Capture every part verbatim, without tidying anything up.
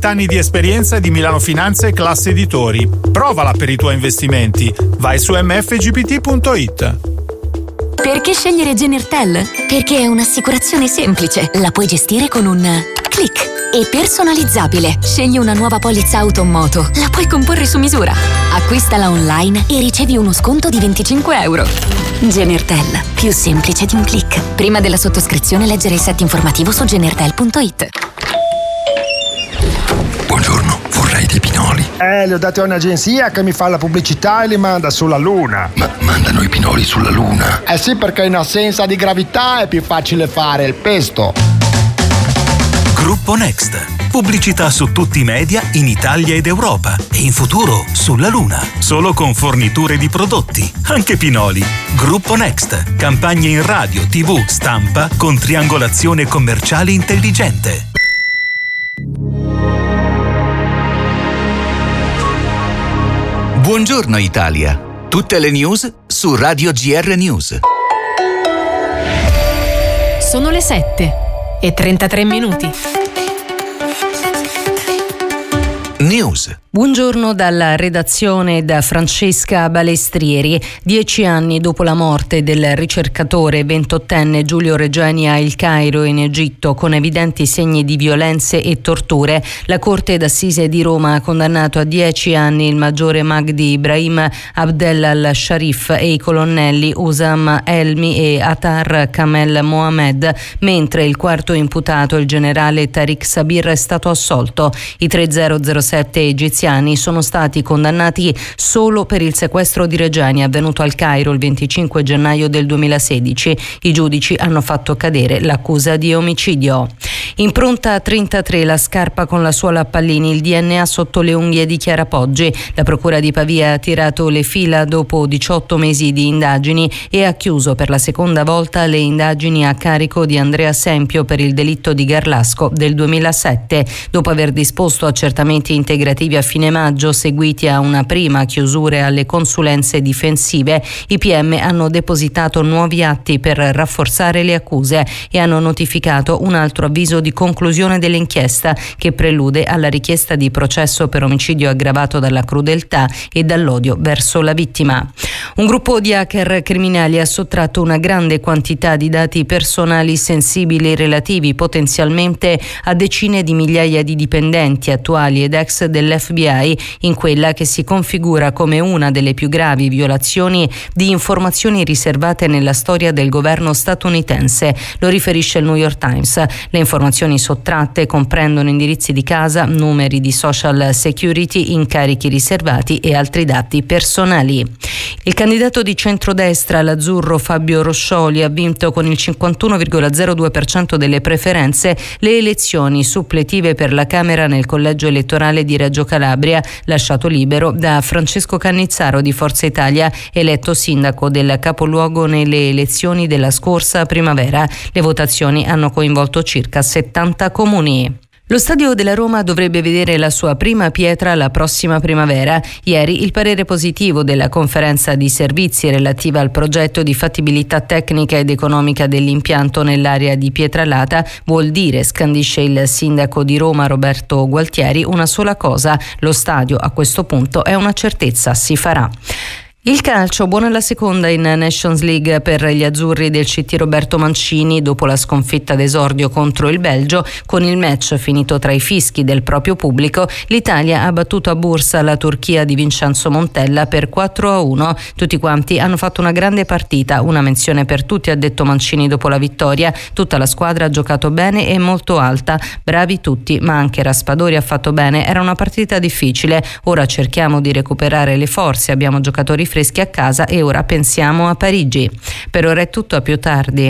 venti anni di esperienza di Milano Finanza e Classe Editori. Provala per i tuoi investimenti. Vai su m f g p t punto i t. Perché scegliere Genertel? Perché è un'assicurazione semplice. La puoi gestire con un click. E personalizzabile. Scegli una nuova polizza auto o moto. La puoi comporre su misura. Acquistala online e ricevi uno sconto di venticinque euro. Genertel. Più semplice di un click. Prima della sottoscrizione leggere il set informativo su genertel punto i t. Buongiorno, vorrei dei pinoli. Eh, li ho dati a un'agenzia che mi fa la pubblicità e li manda sulla Luna. Ma mandano i pinoli sulla Luna? Eh sì, perché in assenza di gravità è più facile fare il pesto. Gruppo Next. Pubblicità su tutti i media in Italia ed Europa e in futuro sulla Luna. Solo con forniture di prodotti, anche pinoli. Gruppo Next. Campagne in radio, tivù, stampa con triangolazione commerciale intelligente. Buongiorno Italia. Tutte le news su Radio G R News. Sono le sette e trentatré minuti. News. Buongiorno dalla redazione da Francesca Balestrieri. Dieci anni dopo la morte del ricercatore ventottenne Giulio Regeni a Il Cairo in Egitto con evidenti segni di violenze e torture, la Corte d'Assise di Roma ha condannato a dieci anni il maggiore Magdi Ibrahim Abdel al-Sharif e i colonnelli Usam Elmi e Atar Kamel Mohamed, mentre il quarto imputato, il generale Tariq Sabir, è stato assolto. I tre zero zero sette egiziani sono stati condannati solo per il sequestro di Regeni avvenuto al Cairo il venticinque gennaio del duemilasedici. I giudici hanno fatto cadere l'accusa di omicidio. Impronta trentatré, la scarpa con la suola a pallini, il D N A sotto le unghie di Chiara Poggi. La procura di Pavia ha tirato le fila dopo diciotto mesi di indagini e ha chiuso per la seconda volta le indagini a carico di Andrea Sempio per il delitto di Garlasco del duemilasette. Dopo aver disposto accertamenti integrativi a fine maggio seguiti a una prima chiusura alle consulenze difensive, i P M hanno depositato nuovi atti per rafforzare le accuse e hanno notificato un altro avviso di conclusione dell'inchiesta che prelude alla richiesta di processo per omicidio aggravato dalla crudeltà e dall'odio verso la vittima. Un gruppo di hacker criminali ha sottratto una grande quantità di dati personali sensibili relativi potenzialmente a decine di migliaia di dipendenti attuali ed ex dell'F B I in quella che si configura come una delle più gravi violazioni di informazioni riservate nella storia del governo statunitense. Lo riferisce il New York Times. Le informazioni sottratte comprendono indirizzi di casa, numeri di social security, incarichi riservati e altri dati personali. Il candidato di centrodestra all'azzurro Fabio Roscioli ha vinto con il cinquantuno virgola zero due per cento delle preferenze le elezioni suppletive per la Camera nel collegio elettorale di Reggio Calabria, lasciato libero da Francesco Cannizzaro di Forza Italia, eletto sindaco del capoluogo nelle elezioni della scorsa primavera. Le votazioni hanno coinvolto circa settanta comuni. Lo stadio della Roma dovrebbe vedere la sua prima pietra la prossima primavera. Ieri il parere positivo della conferenza di servizi relativa al progetto di fattibilità tecnica ed economica dell'impianto nell'area di Pietralata vuol dire, scandisce il sindaco di Roma Roberto Gualtieri, una sola cosa: lo stadio a questo punto è una certezza, si farà. Il calcio, buona la seconda in Nations League per gli azzurri del C T Roberto Mancini dopo la sconfitta d'esordio contro il Belgio. Con il match finito tra i fischi del proprio pubblico, l'Italia ha battuto a Bursa la Turchia di Vincenzo Montella per quattro a uno. Tutti quanti hanno fatto una grande partita, una menzione per tutti, ha detto Mancini dopo la vittoria. Tutta la squadra ha giocato bene e molto alta, bravi tutti, ma anche Raspadori ha fatto bene. Era una partita difficile, ora cerchiamo di recuperare le forze, abbiamo giocatori freschi a casa e ora pensiamo a Parigi. Per ora è tutto, a più tardi.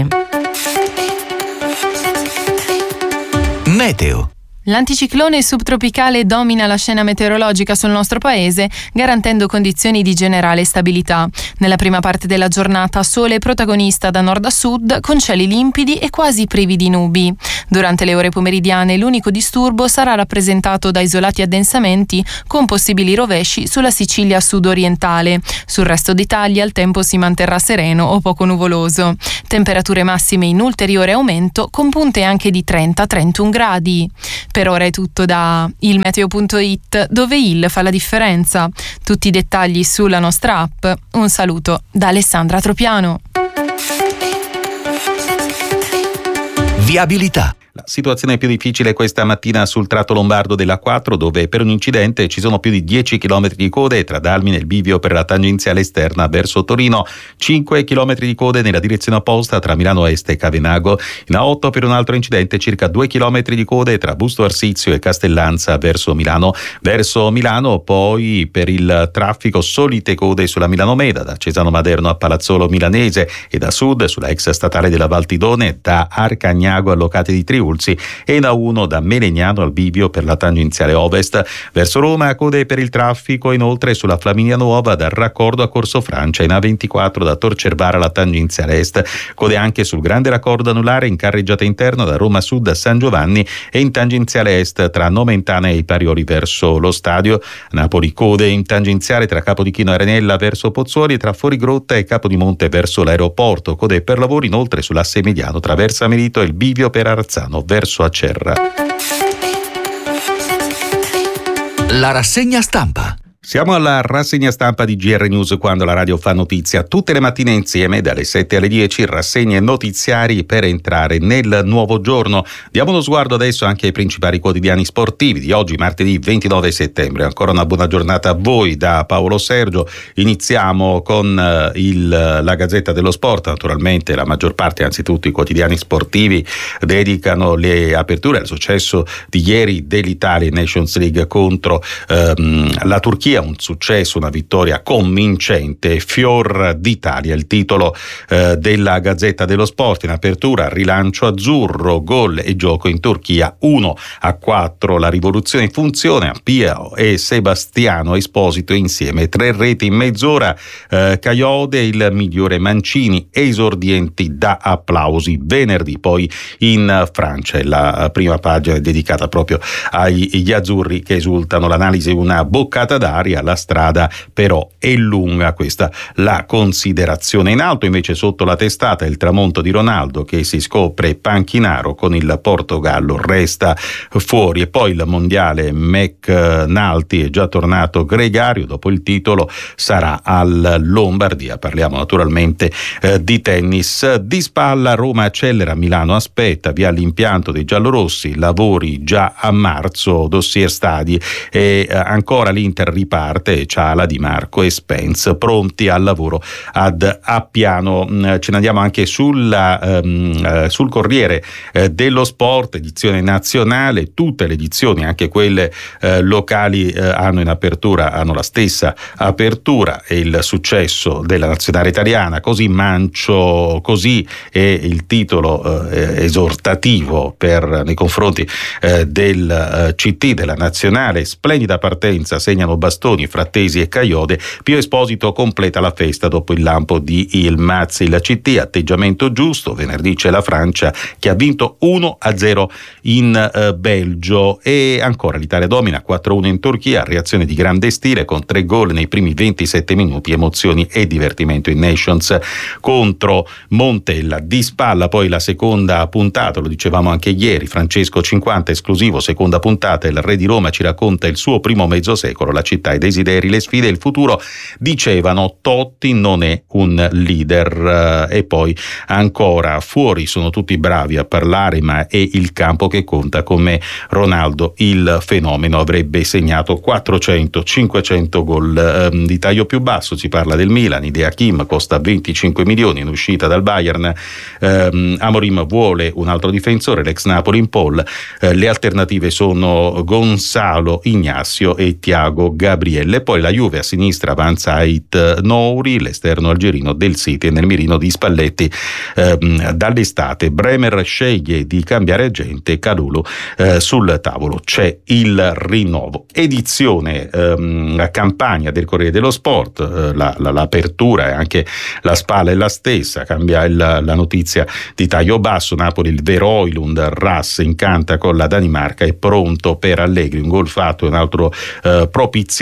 Meteo. L'anticiclone subtropicale domina la scena meteorologica sul nostro paese, garantendo condizioni di generale stabilità. Nella prima parte della giornata sole protagonista da nord a sud, con cieli limpidi e quasi privi di nubi. Durante le ore pomeridiane l'unico disturbo sarà rappresentato da isolati addensamenti con possibili rovesci sulla Sicilia sud-orientale. Sul resto d'Italia il tempo si manterrà sereno o poco nuvoloso. Temperature massime in ulteriore aumento, con punte anche di trenta trentuno gradi. Per ora è tutto da il meteo punto it, dove il fa la differenza. Tutti i dettagli sulla nostra app. Un saluto da Alessandra Tropiano. Viabilità. La situazione più difficile questa mattina sul tratto lombardo della quattro, dove per un incidente ci sono più di dieci chilometri di code tra Dalmine e il bivio per la tangenziale esterna verso Torino, cinque chilometri di code nella direzione opposta tra Milano Est e Cavenago, in A otto per un altro incidente circa due chilometri di code tra Busto Arsizio e Castellanza verso Milano. Verso Milano poi per il traffico solite code sulla Milano Meda da Cesano Maderno a Palazzolo Milanese e da sud sulla ex statale della Valtidone da Arcagnago a Locate di Triulzi e in A uno da Melegnano al bivio per la tangenziale ovest. Verso Roma code per il traffico inoltre sulla Flaminia Nuova dal raccordo a Corso Francia, in A ventiquattro da Tor Cervara alla tangenziale est. Code anche sul grande raccordo anulare in carreggiata interna da Roma Sud a San Giovanni e in tangenziale est tra Nomentana e i Parioli verso lo stadio. Napoli code in tangenziale tra Capodichino e Arenella verso Pozzuoli e tra Fuorigrotta e Capodimonte verso l'aeroporto. Code per lavori inoltre sull'asse mediano tra Versamerito e il bivio per Arzano verso Acerra. La rassegna stampa. Siamo alla rassegna stampa di G R News, quando la radio fa notizia tutte le mattine insieme dalle sette alle dieci, rassegne notiziari per entrare nel nuovo giorno. Diamo uno sguardo adesso anche ai principali quotidiani sportivi di oggi, martedì ventinove settembre. Ancora una buona giornata a voi da Paolo Sergio. Iniziamo con il, la Gazzetta dello Sport. Naturalmente la maggior parte, anzi tutti i quotidiani sportivi dedicano le aperture al successo di ieri dell'Italia in Nations League contro ehm, la Turchia. Un successo, una vittoria convincente, fior d'Italia, il titolo eh, della Gazzetta dello Sport. In apertura rilancio azzurro, gol e gioco in Turchia, uno a quattro, la rivoluzione in funzione, Piero e Sebastiano Esposito insieme, tre reti in mezz'ora, eh, Caiode il migliore, Mancini esordienti da applausi. Venerdì poi in Francia, la prima pagina è dedicata proprio agli azzurri che esultano, l'analisi è una boccata d'aria. La strada però è lunga, questa la considerazione. In alto invece sotto la testata il tramonto di Ronaldo che si scopre panchinaro con il Portogallo, resta fuori. E poi il mondiale McNulty, è già tornato gregario dopo il titolo, sarà al Lombardia. Parliamo naturalmente eh, di tennis. Di spalla Roma accelera, Milano aspetta, via l'impianto dei giallorossi, lavori già a marzo, dossier stadi e eh, ancora l'Inter riparte, Ciala, Di Marco e Spence pronti al lavoro ad Appiano. Ce ne andiamo anche sulla, um, sul Corriere eh, dello Sport, edizione nazionale. Tutte le edizioni, anche quelle eh, locali, eh, hanno in apertura, hanno la stessa apertura e il successo della nazionale italiana. Così Mancio, così è il titolo eh, esortativo per, nei confronti eh, del eh, C T della nazionale. Splendida partenza, segnano Bastoni, Frattesi e Caiode. Pio Esposito completa la festa dopo il lampo di Yilmaz. Il C T, atteggiamento giusto. Venerdì c'è la Francia che ha vinto uno a zero in eh, Belgio e ancora l'Italia domina quattro a uno in Turchia, reazione di grande stile con tre gol nei primi ventisette minuti, emozioni e divertimento in Nations contro Montella. Di spalla poi la seconda puntata, lo dicevamo anche ieri, Francesco cinquanta esclusivo, seconda puntata, il re di Roma ci racconta il suo primo mezzo secolo, la città, i desideri, le sfide e il futuro. Dicevano Totti non è un leader. E poi ancora fuori sono tutti bravi a parlare, ma è il campo che conta. Come Ronaldo il fenomeno avrebbe segnato quattrocento cinquecento gol. Eh, di taglio più basso si parla del Milan, Idea Kim costa venticinque milioni in uscita dal Bayern. eh, Amorim vuole un altro difensore, l'ex Napoli in Paul. Eh, le alternative sono Gonzalo Ignacio e Thiago Gabriele. Poi la Juve a sinistra avanza Ait Nouri, l'esterno algerino del City, e nel mirino di Spalletti ehm, dall'estate. Bremer sceglie di cambiare agente, Kalulu eh, sul tavolo c'è il rinnovo. Edizione ehm, a campagna del Corriere dello Sport, eh, la, la, l'apertura e anche la spalla è la stessa, cambia il, la notizia di taglio basso. Napoli, il vero Oilund, Ras incanta con la Danimarca, è pronto per Allegri, un gol fatto e un altro eh, propizio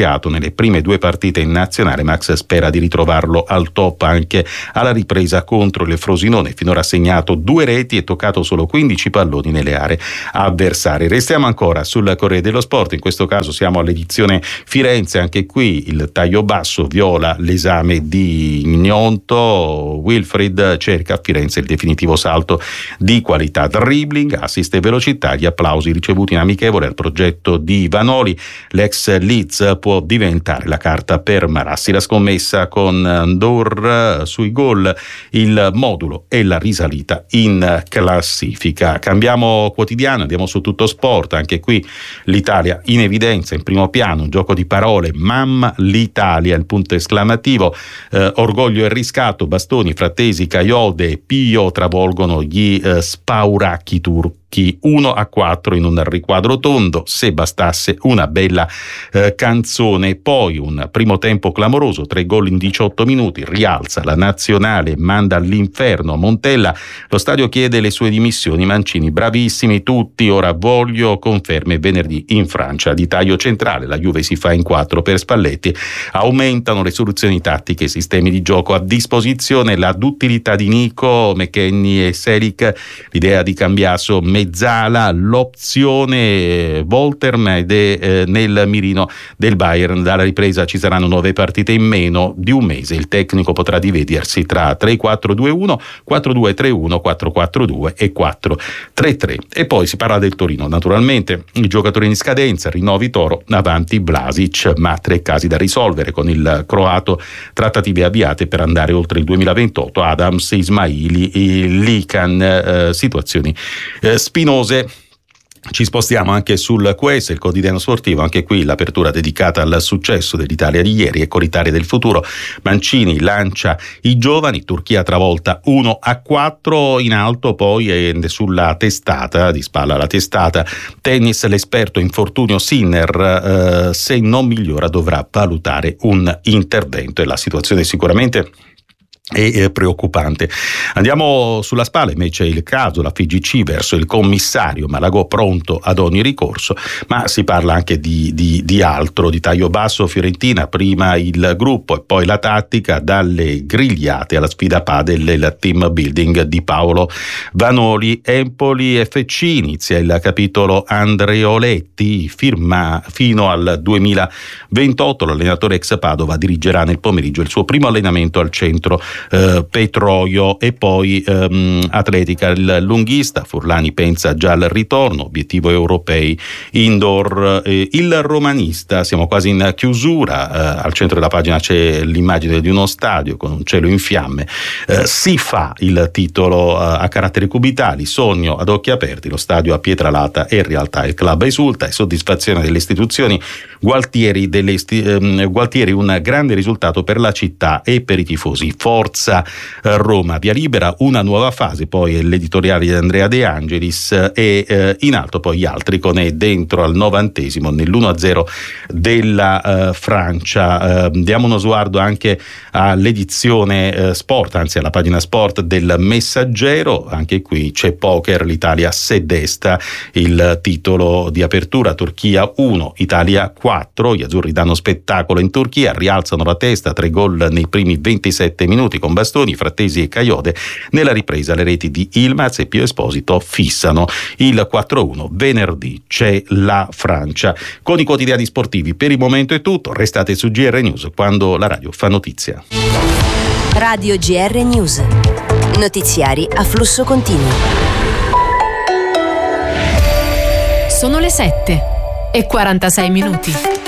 spaziato nelle prime due partite in nazionale. Max spera di ritrovarlo al top anche alla ripresa contro il Frosinone. Finora ha segnato due reti e toccato solo quindici palloni nelle aree avversarie. Restiamo ancora sul Corriere dello Sport, in questo caso siamo all'edizione Firenze, anche qui il taglio basso viola l'esame di Gnonto. Wilfried cerca a Firenze il definitivo salto di qualità, dribbling, assist e velocità, gli applausi ricevuti in amichevole al progetto di Vanoli. L'ex Leeds può diventare la carta per Marassi. La scommessa con Dor sui gol, il modulo e la risalita in classifica. Cambiamo quotidiano, andiamo su Tutto Sport, anche qui l'Italia in evidenza, in primo piano, un gioco di parole, mamma l'Italia, il punto esclamativo, eh, orgoglio e riscatto, bastoni, Frattesi, Caiode e Pio travolgono gli eh, spauracchi turchi uno a quattro in un riquadro tondo. Se bastasse una bella eh, canzone. Poi un primo tempo clamoroso, tre gol in diciotto minuti, rialza la nazionale, manda all'inferno Montella, lo stadio chiede le sue dimissioni, Mancini bravissimi tutti, ora voglio conferme venerdì in Francia. Di taglio centrale, la Juve si fa in quattro per Spalletti, aumentano le soluzioni tattiche, sistemi di gioco a disposizione, la duttilità di Nico, McKennie e Selic, l'idea di Cambiaso, Mezzala, l'opzione Voltermed eh, nel mirino del Bayern. Dalla ripresa ci saranno nove partite in meno di un mese, il tecnico potrà dividersi tra tre quattro due uno, quattro due tre uno, quattro quattro due e quattro tre tre. E poi si parla del Torino, naturalmente i giocatori in scadenza, rinnovi Toro, avanti Vlasic, ma tre casi da risolvere con il croato, trattative avviate per andare oltre il duemilaventotto, Adams, Ismaili, Likan, eh, situazioni eh, spinose. Ci spostiamo anche sul Q S, il quotidiano sportivo, anche qui l'apertura dedicata al successo dell'Italia di ieri. Ecco l'Italia del futuro, Mancini lancia i giovani, Turchia travolta uno a quattro, in alto poi e sulla testata, di spalla alla testata, tennis, l'esperto infortunio Sinner, eh, se non migliora dovrà valutare un intervento e la situazione sicuramente è preoccupante. Andiamo sulla spalla invece il caso, la F I G C verso il commissario Malagò pronto ad ogni ricorso, ma si parla anche di, di, di altro, di taglio basso. Fiorentina, prima il gruppo e poi la tattica, dalle grigliate alla sfida padel e il team building di Paolo Vanoli. Empoli F C, inizia il capitolo Andreoletti, firma fino al duemilaventotto, l'allenatore ex Padova dirigerà nel pomeriggio il suo primo allenamento al centro Uh, Petrolio. E poi um, atletica, il lunghista Furlani pensa già al ritorno, obiettivo europei indoor. Eh, il romanista, siamo quasi in chiusura, uh, al centro della pagina c'è l'immagine di uno stadio con un cielo in fiamme, uh, si fa il titolo uh, a caratteri cubitali, sogno ad occhi aperti, lo stadio a Pietralata e in realtà il club esulta, e soddisfazione delle istituzioni. Gualtieri, delle sti- um, Gualtieri, un grande risultato per la città e per i tifosi. Forza Roma, via libera una nuova fase, poi l'editoriale di Andrea De Angelis e eh, in alto poi gli altri con E dentro al novantesimo nell'uno a zero della eh, Francia. Eh, diamo uno sguardo anche all'edizione eh, sport, anzi alla pagina sport del Messaggero, anche qui c'è poker, l'Italia se desta, il titolo di apertura, Turchia uno, Italia quattro, gli azzurri danno spettacolo in Turchia, rialzano la testa, tre gol nei primi ventisette minuti con Bastoni, Frattesi e Caiode. Nella ripresa le reti di Ilmaz e Pio Esposito fissano il quattro a uno. Venerdì c'è la Francia. Con i quotidiani sportivi per il momento è tutto, restate su G R News quando la radio fa notizia. Radio G R News, notiziari a flusso continuo. Sono le sette e quarantasei minuti.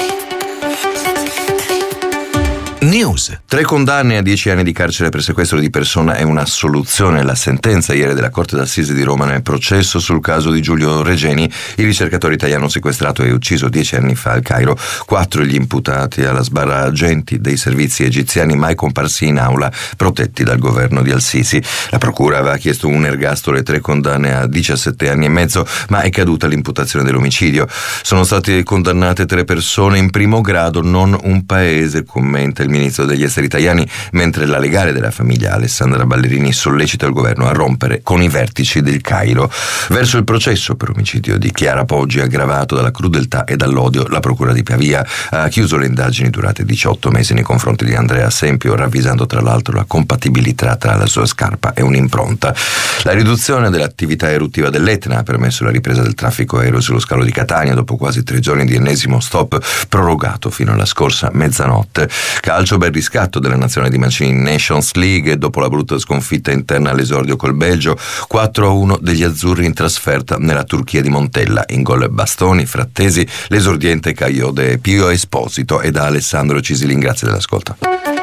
News. Tre condanne a dieci anni di carcere per sequestro di persona e un'assoluzione. La sentenza ieri della Corte d'Assise di Roma nel processo sul caso di Giulio Regeni, il ricercatore italiano sequestrato e ucciso dieci anni fa al Cairo. Quattro gli imputati alla sbarra agenti dei servizi egiziani mai comparsi in aula, protetti dal governo di Al-Sisi. La procura aveva chiesto un ergastolo e tre condanne a diciassette anni e mezzo, ma è caduta l'imputazione dell'omicidio. Sono state condannate tre persone in primo grado, non un paese, commenta il ministro degli esteri Tajani, mentre la legale della famiglia Alessandra Ballerini sollecita il governo a rompere con i vertici del Cairo. Verso il processo per omicidio di Chiara Poggi aggravato dalla crudeltà e dall'odio, la procura di Pavia ha chiuso le indagini durate diciotto mesi nei confronti di Andrea Sempio, ravvisando tra l'altro la compatibilità tra la sua scarpa e un'impronta. La riduzione dell'attività eruttiva dell'Etna ha permesso la ripresa del traffico aereo sullo scalo di Catania dopo quasi tre giorni di ennesimo stop prorogato fino alla scorsa mezzanotte. Calcio, bel riscatto della nazionale di Mancini in Nations League dopo la brutta sconfitta interna all'esordio col Belgio. Quattro a uno degli azzurri in trasferta nella Turchia di Montella. In gol Bastoni, Frattesi, l'esordiente Caiode Pio Esposito e da Alessandro Cisilin. Grazie dell'ascolto.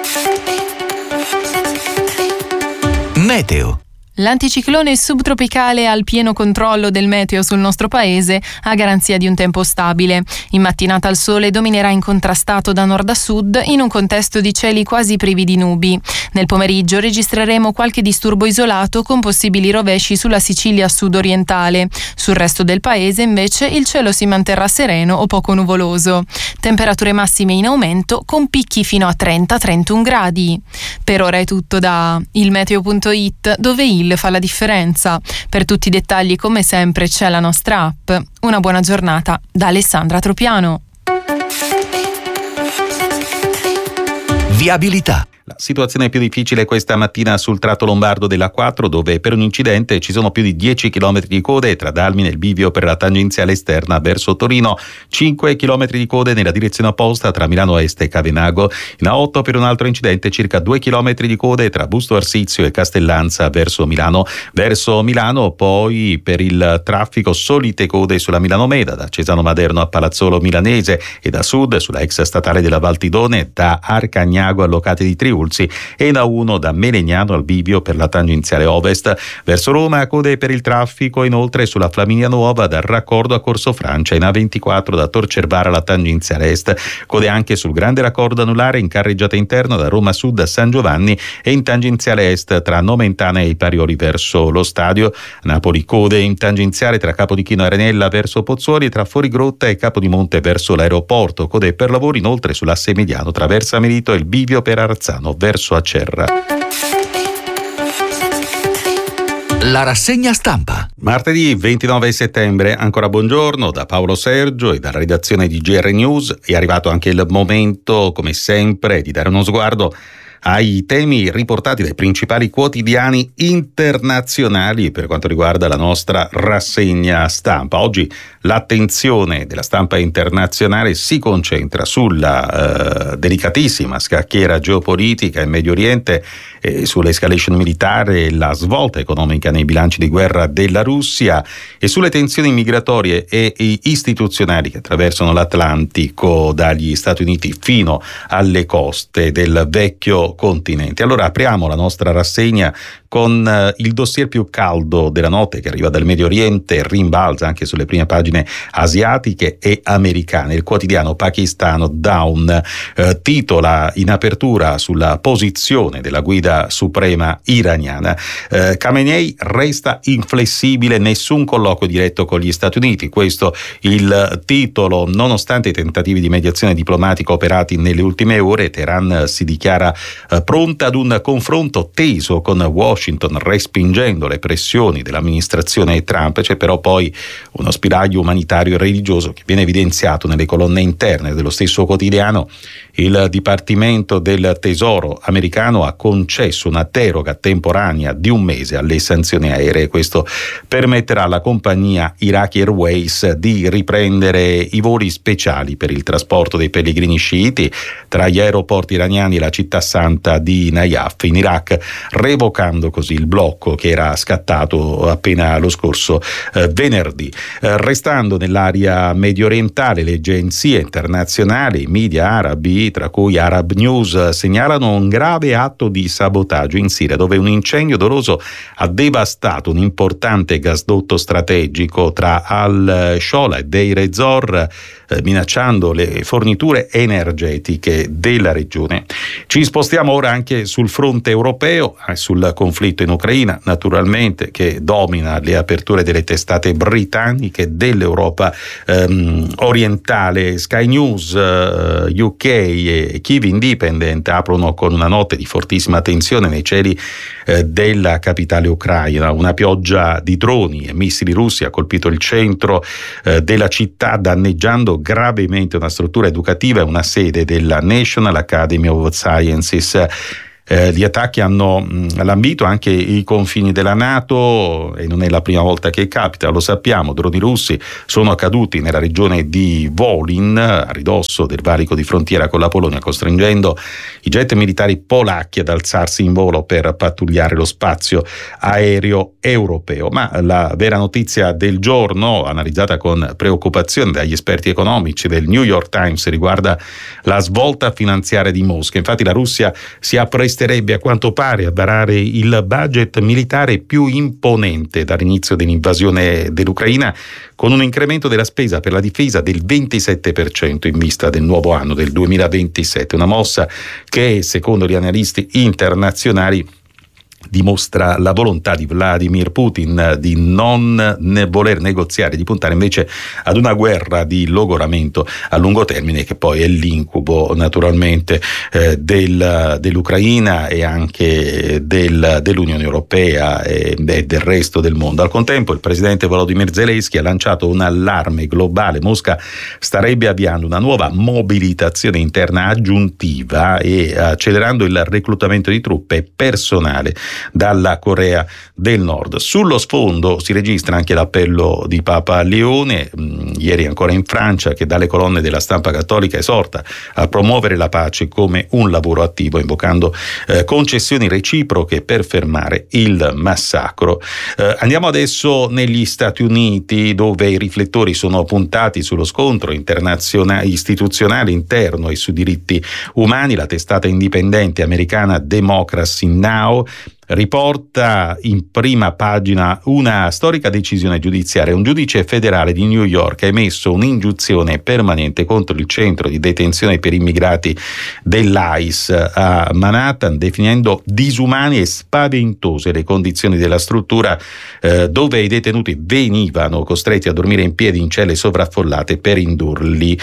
Meteo. L'anticiclone subtropicale ha il pieno controllo del meteo sul nostro paese, a garanzia di un tempo stabile. In mattinata il sole dominerà incontrastato da nord a sud in un contesto di cieli quasi privi di nubi. Nel pomeriggio registreremo qualche disturbo isolato con possibili rovesci sulla Sicilia sud-orientale. Sul resto del paese invece il cielo si manterrà sereno o poco nuvoloso. Temperature massime in aumento con picchi fino a trenta trentuno gradi. Per ora è tutto da ilmeteo punto it, dove il fa la differenza. Per tutti i dettagli, come sempre, c'è la nostra app. Una buona giornata da Alessandra Tropiano. Viabilità. La situazione più difficile questa mattina sul tratto lombardo della quattro, dove per un incidente ci sono più di dieci chilometri di code tra Dalmine e il bivio per la tangenziale esterna verso Torino, cinque chilometri di code nella direzione opposta tra Milano Est e Cavenago, in A otto per un altro incidente circa due chilometri di code tra Busto Arsizio e Castellanza verso Milano. Verso Milano poi per il traffico solite code sulla Milano Meda da Cesano Maderno a Palazzolo Milanese e da sud sulla ex statale della Valtidone da Arcagnago a Locate di Triulzi e in A uno da Melegnano al bivio per la tangenziale ovest. Verso Roma code per il traffico inoltre sulla Flaminia Nuova dal raccordo a Corso Francia, in A ventiquattro da Tor Cervara alla tangenziale est, code anche sul grande raccordo anulare in carreggiata interna da Roma Sud a San Giovanni e in tangenziale est tra Nomentana e i Parioli verso lo stadio. Napoli code in tangenziale tra Capodichino e Arenella verso Pozzuoli e tra Fuorigrotta e Capodimonte verso l'aeroporto, code per lavori inoltre sull'asse mediano tra Versamerito e il bivio per Arazzano verso Acerra. La rassegna stampa. Martedì ventinove settembre, ancora buongiorno da Paolo Sergio e dalla redazione di G R News. È arrivato anche il momento, come sempre, di dare uno sguardo ai temi riportati dai principali quotidiani internazionali per quanto riguarda la nostra rassegna stampa. Oggi l'attenzione della stampa internazionale si concentra sulla eh, delicatissima scacchiera geopolitica in Medio Oriente, e sull'escalation militare e la svolta economica nei bilanci di guerra della Russia e sulle tensioni migratorie e istituzionali che attraversano l'Atlantico dagli Stati Uniti fino alle coste del vecchio continente. Allora apriamo la nostra rassegna con eh, il dossier più caldo della notte che arriva dal Medio Oriente, rimbalza anche sulle prime pagine asiatiche e americane. Il quotidiano pakistano Dawn eh, titola in apertura sulla posizione della guida suprema iraniana. Eh, Khamenei resta inflessibile, nessun colloquio diretto con gli Stati Uniti. Questo il titolo, nonostante i tentativi di mediazione diplomatica operati nelle ultime ore. Teheran si dichiara eh, pronta ad un confronto teso con Washington, respingendo le pressioni dell'amministrazione Trump. C'è però poi uno spiraglio umanitario e religioso che viene evidenziato nelle colonne interne dello stesso quotidiano. Il Dipartimento del Tesoro americano ha concesso una deroga temporanea di un mese alle sanzioni aeree. Questo permetterà alla compagnia Iraqi Airways di riprendere i voli speciali per il trasporto dei pellegrini sciiti tra gli aeroporti iraniani e la città santa di Najaf in Iraq, revocando così il blocco che era scattato appena lo scorso eh, venerdì. Eh, restando nell'area medio orientale, le agenzie internazionali, i media arabi, tra cui Arab News, segnalano un grave atto di sabotaggio in Siria, dove un incendio doloso ha devastato un importante gasdotto strategico tra Al-Shola e Deir ez-Zor, eh, minacciando le forniture energetiche della regione. Ci spostiamo ora anche sul fronte europeo, eh, sul conflitto in Ucraina, naturalmente, che domina le aperture delle testate britanniche dell'Europa ehm, orientale. Sky News eh, U K e Kiev Independent aprono con una notte di fortissima tensione nei cieli eh, della capitale ucraina. Una pioggia di droni e missili russi ha colpito il centro eh, della città, danneggiando gravemente una struttura educativa e una sede della National Academy of Sciences. Eh, gli attacchi hanno mh, lambito anche i confini della NATO e non è la prima volta che capita, lo sappiamo. Droni russi sono caduti nella regione di Volyn, a ridosso del valico di frontiera con la Polonia, costringendo i jet militari polacchi ad alzarsi in volo per pattugliare lo spazio aereo europeo. Ma la vera notizia del giorno, analizzata con preoccupazione dagli esperti economici del New York Times, riguarda la svolta finanziaria di Mosca. Infatti la Russia si appresta a quanto pare a varare il budget militare più imponente dall'inizio dell'invasione dell'Ucraina, con un incremento della spesa per la difesa del ventisette per cento in vista del nuovo anno del duemilaventisette, una mossa che secondo gli analisti internazionali dimostra la volontà di Vladimir Putin di non ne voler negoziare, di puntare invece ad una guerra di logoramento a lungo termine, che poi è l'incubo naturalmente eh, del, dell'Ucraina e anche del, dell'Unione Europea e, e del resto del mondo. Al contempo il presidente Volodymyr Zelensky ha lanciato un allarme globale. Mosca starebbe avviando una nuova mobilitazione interna aggiuntiva e accelerando il reclutamento di truppe e personale dalla Corea del Nord. Sullo sfondo si registra anche l'appello di Papa Leone, mh, ieri ancora in Francia, che dalle colonne della stampa cattolica esorta a promuovere la pace come un lavoro attivo, invocando eh, concessioni reciproche per fermare il massacro. Eh, andiamo adesso negli Stati Uniti, dove i riflettori sono puntati sullo scontro internazionale istituzionale interno e su diritti umani. La testata indipendente americana Democracy Now! Riporta in prima pagina una storica decisione giudiziaria. Un giudice federale di New York ha emesso un'ingiunzione permanente contro il centro di detenzione per immigrati dell'I C E a Manhattan, definendo disumani e spaventose le condizioni della struttura eh, dove i detenuti venivano costretti a dormire in piedi in celle sovraffollate per indurli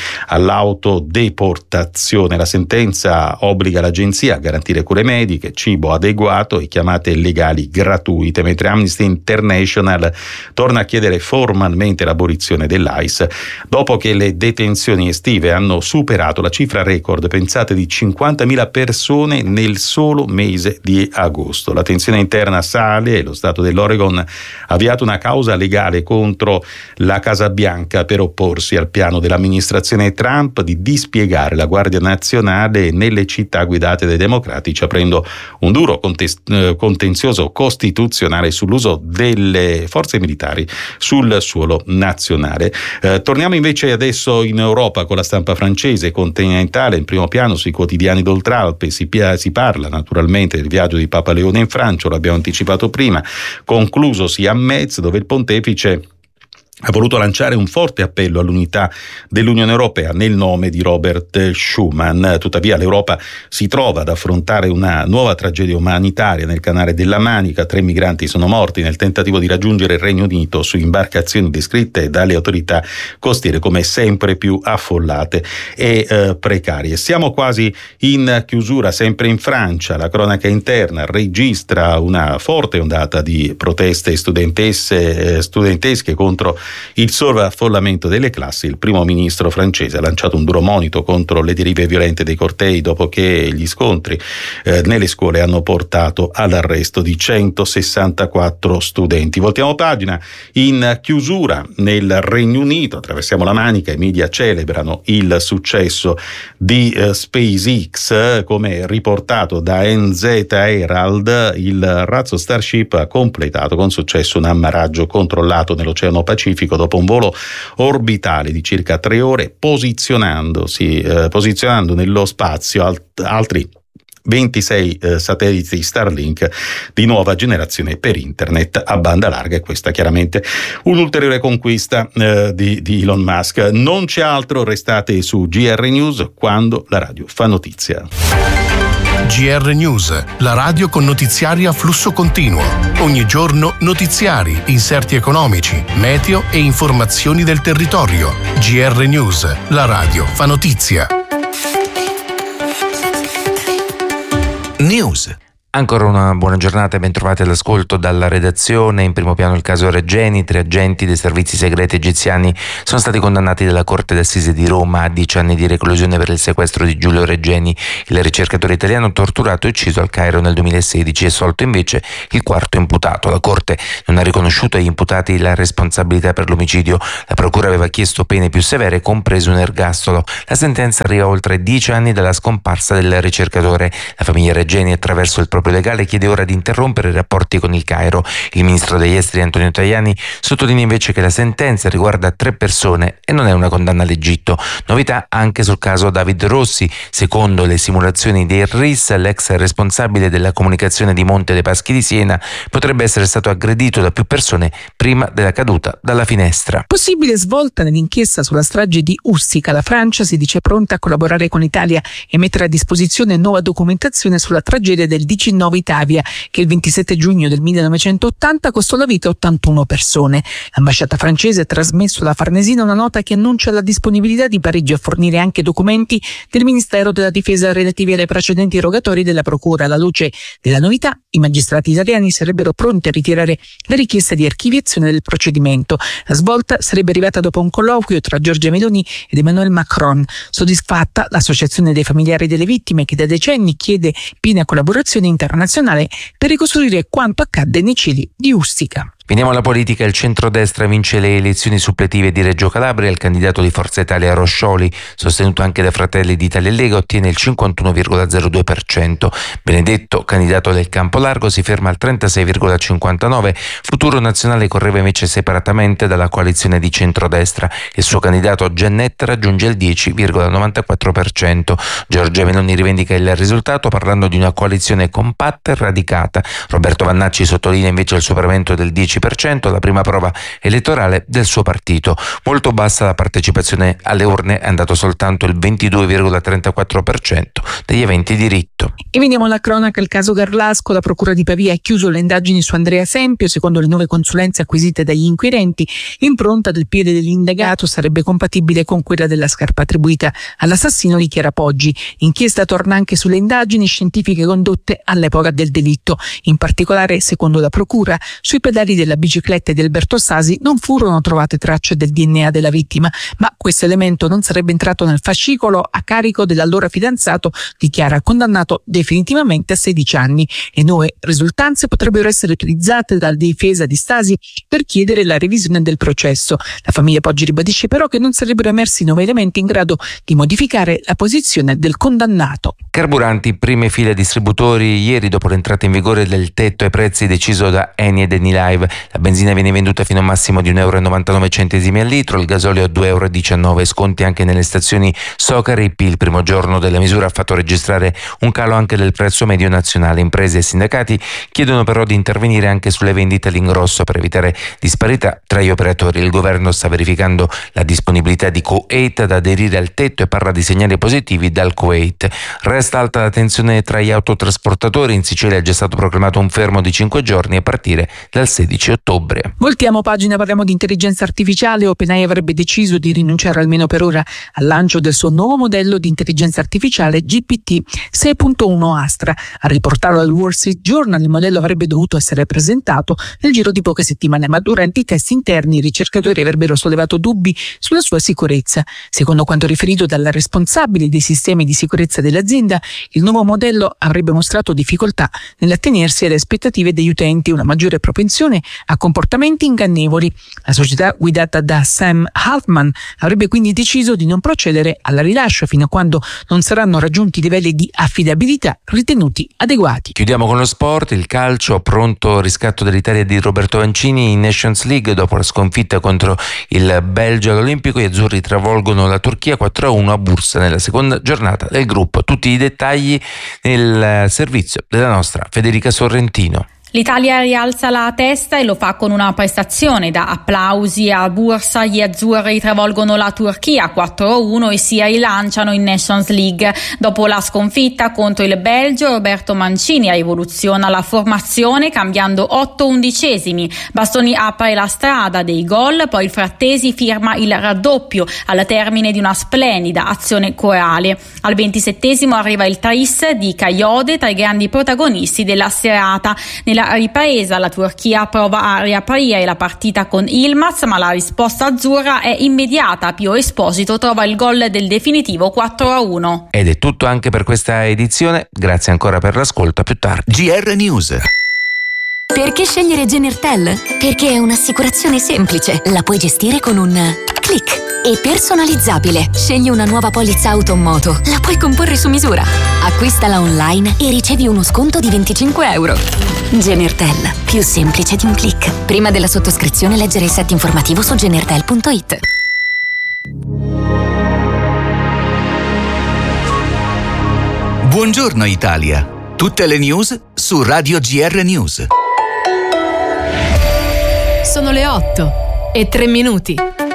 all'autodeportazione. La sentenza obbliga l'agenzia a garantire cure mediche, cibo adeguato e chiamate legali gratuite, mentre Amnesty International torna a chiedere formalmente l'abolizione dell'I C E dopo che le detenzioni estive hanno superato la cifra record, pensate, di cinquantamila persone nel solo mese di agosto. La tensione interna sale e lo Stato dell'Oregon ha avviato una causa legale contro la Casa Bianca per opporsi al piano dell'amministrazione Trump di dispiegare la Guardia Nazionale nelle città guidate dai democratici, aprendo un duro contest- contenzioso costituzionale sull'uso delle forze militari sul suolo nazionale. Eh, torniamo invece adesso in Europa con la stampa francese continentale. In primo piano sui quotidiani d'Oltralpe si, si parla naturalmente del viaggio di Papa Leone in Francia, lo abbiamo anticipato prima, conclusosi a Metz, dove il pontefice ha voluto lanciare un forte appello all'unità dell'Unione Europea nel nome di Robert Schuman. Tuttavia l'Europa si trova ad affrontare una nuova tragedia umanitaria nel canale della Manica. Tre migranti sono morti nel tentativo di raggiungere il Regno Unito su imbarcazioni descritte dalle autorità costiere come sempre più affollate e eh, precarie. Siamo quasi in chiusura, sempre in Francia. La cronaca interna registra una forte ondata di proteste studentesse, eh, studentesche contro il sovraffollamento delle classi. Il primo ministro francese ha lanciato un duro monito contro le derive violente dei cortei dopo che gli scontri eh, nelle scuole hanno portato all'arresto di centosessantaquattro studenti. Voltiamo pagina. In chiusura nel Regno Unito, attraversiamo la Manica, i media celebrano il successo di eh, SpaceX. Come riportato da N Z Herald, il razzo Starship ha completato con successo un ammaraggio controllato nell'Oceano Pacifico dopo un volo orbitale di circa tre ore, posizionandosi eh, posizionando nello spazio alt- altri ventisei eh, satelliti Starlink di nuova generazione per internet a banda larga, e questa chiaramente un'ulteriore conquista eh, di, di Elon Musk. Non c'è altro, restate su G R News quando la radio fa notizia. G R News, la radio con notiziari a flusso continuo. Ogni giorno notiziari, inserti economici, meteo e informazioni del territorio. G R News, la radio fa notizia. News. Ancora una buona giornata e ben trovati all'ascolto dalla redazione. In primo piano il caso Regeni. Tre agenti dei servizi segreti egiziani sono stati condannati dalla Corte d'Assise di Roma a dieci anni di reclusione per il sequestro di Giulio Regeni, il ricercatore italiano torturato e ucciso al Cairo nel duemilasedici. È assolto invece il quarto imputato. La Corte non ha riconosciuto agli imputati la responsabilità per l'omicidio. La Procura aveva chiesto pene più severe, compreso un ergastolo. La sentenza arriva oltre dieci anni dalla scomparsa del ricercatore. La famiglia Regeni, attraverso il proprio legale, chiede ora di interrompere i rapporti con il Cairo. Il ministro degli esteri Antonio Tajani sottolinea invece che la sentenza riguarda tre persone e non è una condanna all'Egitto. Novità anche sul caso David Rossi. Secondo le simulazioni del R I S, l'ex responsabile della comunicazione di Monte dei Paschi di Siena potrebbe essere stato aggredito da più persone prima della caduta dalla finestra. Possibile svolta nell'inchiesta sulla strage di Ustica. La Francia si dice pronta a collaborare con l'Italia e mettere a disposizione nuova documentazione sulla tragedia del diciannove Itavia, che il ventisette giugno del millenovecentottanta costò la vita a ottantuno persone. L'ambasciata francese ha trasmesso alla Farnesina una nota che annuncia la disponibilità di Parigi a fornire anche documenti del Ministero della Difesa relativi alle precedenti rogatori della Procura. Alla luce della novità, i magistrati italiani sarebbero pronti a ritirare la richiesta di archiviazione del procedimento. La svolta sarebbe arrivata dopo un colloquio tra Giorgia Meloni ed Emmanuel Macron. Soddisfatta, l'Associazione dei familiari delle vittime, che da decenni chiede piena collaborazione internazionale per ricostruire quanto accadde nei cieli di Ustica. Veniamo alla politica. Il centrodestra vince le elezioni suppletive di Reggio Calabria. Il candidato di Forza Italia Roscioli, sostenuto anche da Fratelli d'Italia e Lega, ottiene il cinquantuno virgola zero due per cento. Benedetto, candidato del Campolargo, si ferma al trentasei virgola cinquantanove per cento. Futuro Nazionale correva invece separatamente dalla coalizione di centrodestra. Il suo candidato Giannetta raggiunge il dieci virgola novantaquattro per cento. Giorgia Meloni rivendica il risultato parlando di una coalizione compatta e radicata. Roberto Vannacci sottolinea invece il superamento del dieci per cento, la prima prova elettorale del suo partito. Molto bassa la partecipazione alle urne, è andato soltanto il ventidue virgola trentaquattro per cento degli aventi diritto. E veniamo alla cronaca. Il caso Garlasco. La Procura di Pavia ha chiuso le indagini su Andrea Sempio. Secondo le nuove consulenze acquisite dagli inquirenti, l'impronta del piede dell'indagato sarebbe compatibile con quella della scarpa attribuita all'assassino di Chiara Poggi. L'inchiesta torna anche sulle indagini scientifiche condotte all'epoca del delitto. In particolare, secondo la Procura, sui pedali della bicicletta di Alberto Sasi non furono trovate tracce del D N A della vittima, ma questo elemento non sarebbe entrato nel fascicolo a carico dell'allora fidanzato di Chiara, condannato definitivamente a sedici anni. Le nuove risultanze potrebbero essere utilizzate dalla difesa di Stasi per chiedere la revisione del processo. La famiglia Poggi ribadisce però che non sarebbero emersi nuovi elementi in grado di modificare la posizione del condannato. Carburanti, prime file distributori. Ieri, dopo l'entrata in vigore del tetto ai prezzi deciso da Eni ed Enilive, la benzina viene venduta fino a un massimo di un euro e novantanove centesimi al litro, il gasolio a due euro e diciannove. Sconti anche nelle stazioni Socar e I P. Il primo giorno della misura ha fatto registrare un calo anche del prezzo medio nazionale. Imprese e sindacati chiedono però di intervenire anche sulle vendite all'ingrosso per evitare disparità tra gli operatori. Il governo sta verificando la disponibilità di Kuwait ad aderire al tetto e parla di segnali positivi dal Kuwait. Resta alta la tensione tra gli autotrasportatori. In Sicilia è già stato proclamato un fermo di cinque giorni a partire dal sedici ottobre. Voltiamo pagina, parliamo di intelligenza artificiale. OpenAI avrebbe deciso di rinunciare almeno per ora al lancio del suo nuovo modello di intelligenza artificiale G P T sei punto uno Astra. A riportarlo al Wall Street Journal, il modello avrebbe dovuto essere presentato nel giro di poche settimane, ma durante i test interni i ricercatori avrebbero sollevato dubbi sulla sua sicurezza. Secondo quanto riferito dalla responsabile dei sistemi di sicurezza dell'azienda, il nuovo modello avrebbe mostrato difficoltà nell'attenersi alle aspettative degli utenti, una maggiore propensione a comportamenti ingannevoli. La società guidata da Sam Altman avrebbe quindi deciso di non procedere al rilascio fino a quando non saranno raggiunti livelli di affidabilità ritenuti adeguati. Chiudiamo con lo sport. Il calcio, pronto riscatto dell'Italia di Roberto Mancini in Nations League. Dopo la sconfitta contro il Belgio all'Olimpico, gli azzurri travolgono la Turchia quattro a uno a Bursa nella seconda giornata del gruppo. Tutti i dettagli nel servizio della nostra Federica Sorrentino. L'Italia rialza la testa e lo fa con una prestazione da applausi a Bursa. Gli azzurri travolgono la Turchia quattro a uno e si rilanciano in Nations League. Dopo la sconfitta contro il Belgio, Roberto Mancini rivoluziona la formazione cambiando otto undicesimi. Bastoni apre la strada dei gol, poi il Frattesi firma il raddoppio al termine di una splendida azione corale. Al ventisettesimo arriva il tris di Kayode, tra i grandi protagonisti della serata. Nella Nella ripresa la Turchia prova a riaprire la partita con Yilmaz, ma la risposta azzurra è immediata. Pio Esposito trova il gol del definitivo quattro a uno. Ed è tutto anche per questa edizione. Grazie ancora per l'ascolto, a più tardi. G R News. Perché scegliere Genertel? Perché è un'assicurazione semplice. La puoi gestire con un click. E personalizzabile. Scegli una nuova polizza auto o moto. La puoi comporre su misura. Acquistala online e ricevi uno sconto di venticinque euro. Genertel. Più semplice di un click. Prima della sottoscrizione leggere il set informativo su genertel punto it. Buongiorno Italia. Tutte le news su Radio G R News. Sono le otto e tre minuti.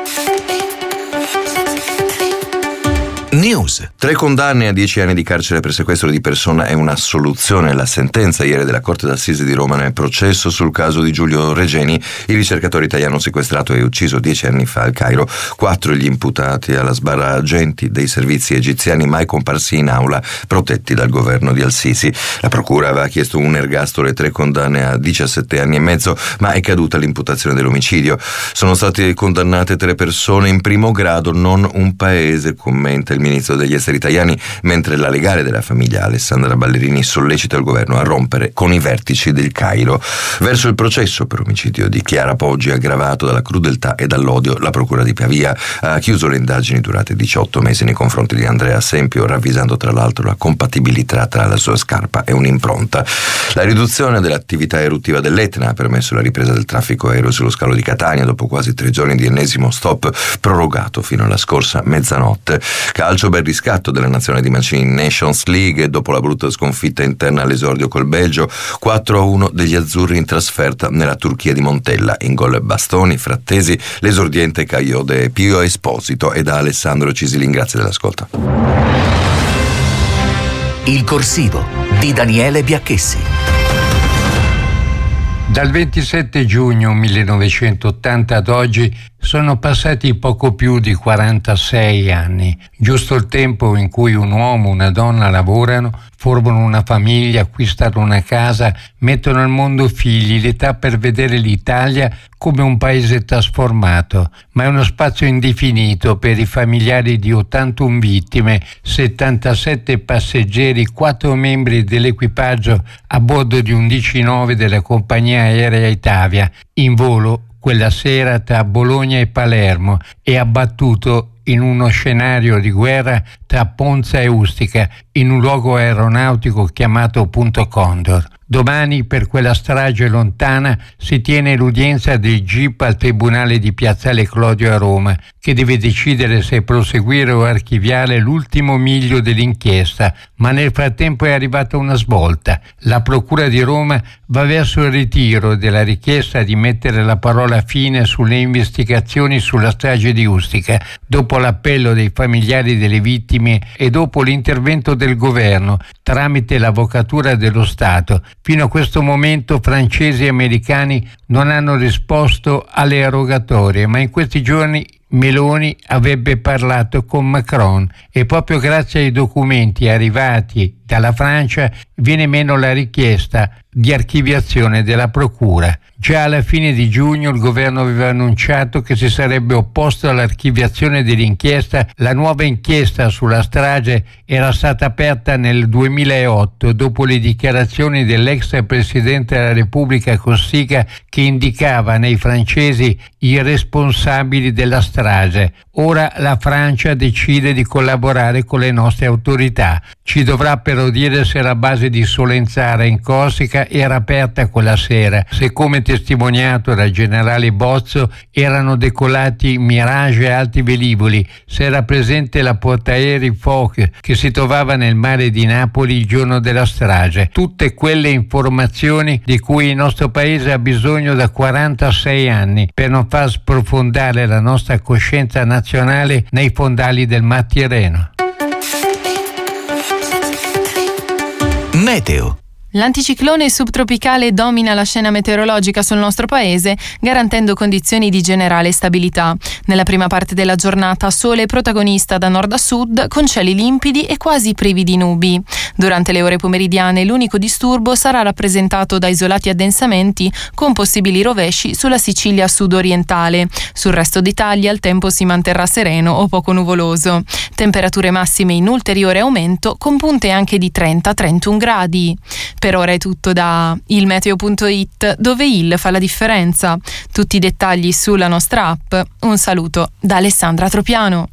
News. Tre condanne a dieci anni di carcere per sequestro di persona è un'assoluzione. La sentenza ieri della Corte d'Assise di Roma nel processo sul caso di Giulio Regeni, il ricercatore italiano sequestrato e ucciso dieci anni fa al Cairo. Quattro gli imputati alla sbarra agenti dei servizi egiziani mai comparsi in aula, protetti dal governo di Al-Sisi. La procura aveva chiesto un ergastolo e tre condanne a diciassette anni e mezzo, ma è caduta l'imputazione dell'omicidio. Sono state condannate tre persone in primo grado, non un paese, commenta il ministro degli esteri italiani, mentre la legale della famiglia Alessandra Ballerini sollecita il governo a rompere con i vertici del Cairo. Verso il processo per omicidio di Chiara Poggi aggravato dalla crudeltà e dall'odio, la procura di Pavia ha chiuso le indagini durate diciotto mesi nei confronti di Andrea Sempio, ravvisando tra l'altro la compatibilità tra la sua scarpa e un'impronta. La riduzione dell'attività eruttiva dell'Etna ha permesso la ripresa del traffico aereo sullo scalo di Catania dopo quasi tre giorni di ennesimo stop prorogato fino alla scorsa mezzanotte. Calcio bel riscatto della nazionale di Mancini in Nations League dopo la brutta sconfitta interna all'esordio col Belgio. Quattro a uno degli azzurri in trasferta nella Turchia di Montella. In gol Bastoni, Frattesi, l'esordiente Kayode, Pio Esposito e da Alessandro Cisilin. Grazie dell'ascolto. Il corsivo di Daniele Biacchessi. Dal ventisette giugno millenovecentottanta ad oggi sono passati poco più di quarantasei anni, giusto il tempo in cui un uomo e una donna lavorano, formano una famiglia, acquistano una casa, mettono al mondo figli, l'età per vedere l'Italia come un paese trasformato, ma è uno spazio indefinito per i familiari di ottantuno vittime, settantasette passeggeri, quattro membri dell'equipaggio a bordo di un D C nove della compagnia aerea Itavia, in volo quella sera tra Bologna e Palermo e abbattuto in uno scenario di guerra tra Ponza e Ustica, in un luogo aeronautico chiamato Punto Condor. Domani, per quella strage lontana, si tiene l'udienza del G I P al Tribunale di Piazzale Clodio a Roma, che deve decidere se proseguire o archiviare l'ultimo miglio dell'inchiesta, ma nel frattempo è arrivata una svolta. La Procura di Roma va verso il ritiro della richiesta di mettere la parola fine sulle investigazioni sulla strage di Ustica, dopo l'appello dei familiari delle vittime e dopo l'intervento del governo tramite l'Avvocatura dello Stato. Fino a questo momento francesi e americani non hanno risposto alle rogatorie, ma in questi giorni Meloni avrebbe parlato con Macron e proprio grazie ai documenti arrivati dalla Francia viene meno la richiesta di archiviazione della procura. Già alla fine di giugno il governo aveva annunciato che si sarebbe opposto all'archiviazione dell'inchiesta. La nuova inchiesta sulla strage era stata aperta nel duemilaotto dopo le dichiarazioni dell'ex presidente della Repubblica Cossiga, che indicava nei francesi i responsabili della strage, Ora la Francia decide di collaborare con le nostre autorità. Ci dovrà però dire se la base di Solenzara in Corsica era aperta quella sera, se come testimoniato dal generale Bozzo erano decollati Mirage e altri velivoli, se era presente la portaerei Foch che si trovava nel mare di Napoli il giorno della strage. Tutte quelle informazioni di cui il nostro paese ha bisogno da quarantasei anni per non far sprofondare la nostra coscienza nazionale nei fondali del Mar Tirreno. Meteo. L'anticiclone subtropicale domina la scena meteorologica sul nostro paese, garantendo condizioni di generale stabilità. Nella prima parte della giornata sole protagonista da nord a sud, con cieli limpidi e quasi privi di nubi. Durante le ore pomeridiane l'unico disturbo sarà rappresentato da isolati addensamenti con possibili rovesci sulla Sicilia sud-orientale. Sul resto d'Italia il tempo si manterrà sereno o poco nuvoloso. Temperature massime in ulteriore aumento, con punte anche di trenta trentuno gradi. Per ora è tutto da il meteo punto it, dove il fa la differenza. Tutti i dettagli sulla nostra app. Un saluto da Alessandra Tropiano.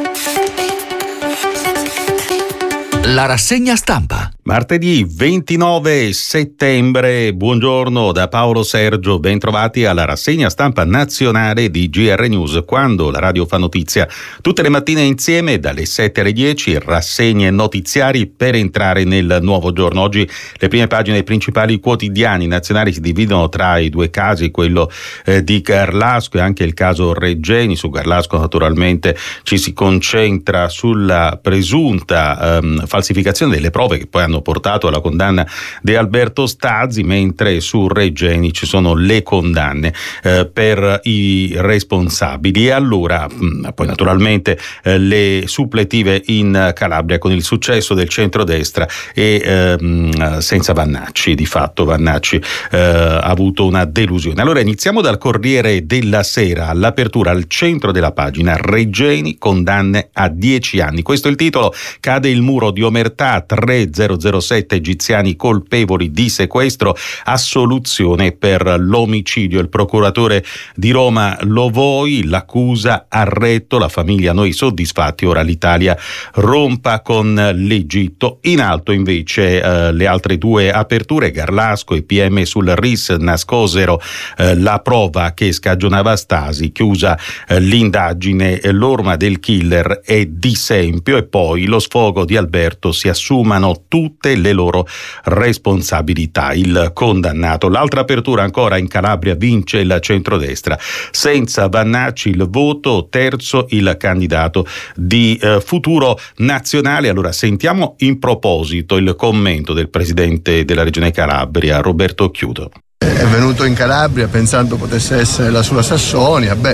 La rassegna stampa. Martedì ventinove settembre, buongiorno da Paolo Sergio, ben trovati alla rassegna stampa nazionale di G R News, quando la radio fa notizia tutte le mattine insieme dalle sette alle dieci, rassegne notiziari per entrare nel nuovo giorno. Oggi le prime pagine dei principali quotidiani nazionali si dividono tra i due casi, quello eh, di Garlasco e anche il caso Regeni. Su Garlasco naturalmente ci si concentra sulla presunta ehm, falsificazione delle prove che poi hanno portato alla condanna di Alberto Stazzi, mentre su Regeni ci sono le condanne eh, per i responsabili. E allora mh, poi naturalmente eh, le suppletive in Calabria con il successo del centrodestra e ehm, senza Vannacci. Di fatto Vannacci eh, ha avuto una delusione. Allora iniziamo dal Corriere della Sera, all'apertura al centro della pagina: Regeni condanne a dieci anni. Questo è il titolo. Cade il muro di omertà, tre zero zero sette egiziani colpevoli di sequestro, assoluzione per l'omicidio. Il procuratore di Roma Lovoi, l'accusa ha retto, la famiglia noi soddisfatti, ora l'Italia rompa con l'Egitto. In alto invece eh, le altre due aperture, Garlasco e P M sul R I S nascosero eh, la prova che scagionava Stasi, chiusa eh, l'indagine, eh, l'orma del killer è di Sempio e poi lo sfogo di Alberto, si assumano tutte le loro responsabilità. Il condannato. L'altra apertura ancora in Calabria, vince il centrodestra. Senza Vannacci il voto, terzo il candidato di eh, Futuro Nazionale. Allora sentiamo in proposito il commento del presidente della Regione Calabria, Roberto Chiuto. È venuto in Calabria pensando potesse essere la sua Sassonia, beh,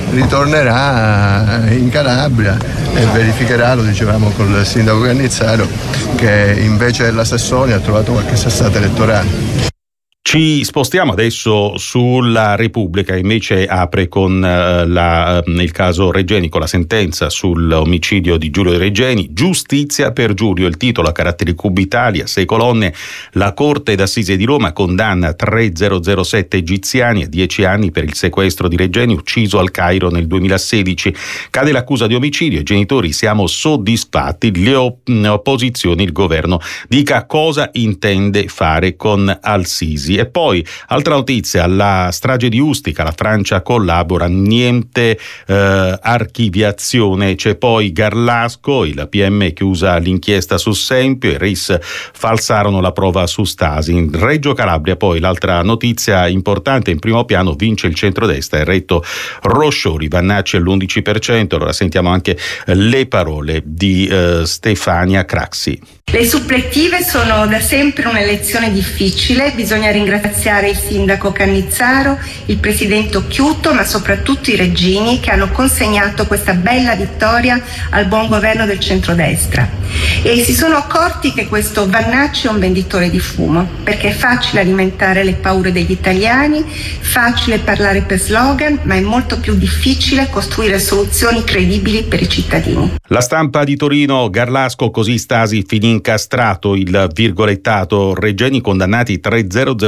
ritornerà in Calabria e verificherà, lo dicevamo col sindaco Cannizzaro, che invece della Sassonia ha trovato qualche sassata elettorale. Ci spostiamo adesso sulla Repubblica, invece apre con uh, la, uh, il caso Regeni, con la sentenza sull'omicidio di Giulio Regeni. Giustizia per Giulio, il titolo a caratteri cubitali a sei colonne. La Corte d'Assise di Roma condanna tre zero zero sette egiziani a dieci anni per il sequestro di Regeni, ucciso al Cairo nel duemilasedici. Cade l'accusa di omicidio, i genitori siamo soddisfatti, le op- opposizioni, il governo dica cosa intende fare con Al-Sisi. E poi, altra notizia, la strage di Ustica, la Francia collabora, niente eh, archiviazione. C'è poi Garlasco, il P M chiusa l'inchiesta su Sempio, i R I S falsarono la prova su Stasi. In Reggio Calabria poi l'altra notizia importante, in primo piano vince il centrodestra, è retto Rosciori, Vannacci all'undici per cento. Allora sentiamo anche le parole di eh, Stefania Craxi. Le suppletive sono da sempre un'elezione difficile, bisogna ringraziare il sindaco Cannizzaro, il presidente Occhiuto, ma soprattutto i reggini che hanno consegnato questa bella vittoria al buon governo del centrodestra. E si sono accorti che questo Vannacci è un venditore di fumo, perché è facile alimentare le paure degli italiani, facile parlare per slogan, ma è molto più difficile costruire soluzioni credibili per i cittadini. La Stampa di Torino, Garlasco così Stasi finì incastrato, il virgolettato, Regeni condannati tre zero zero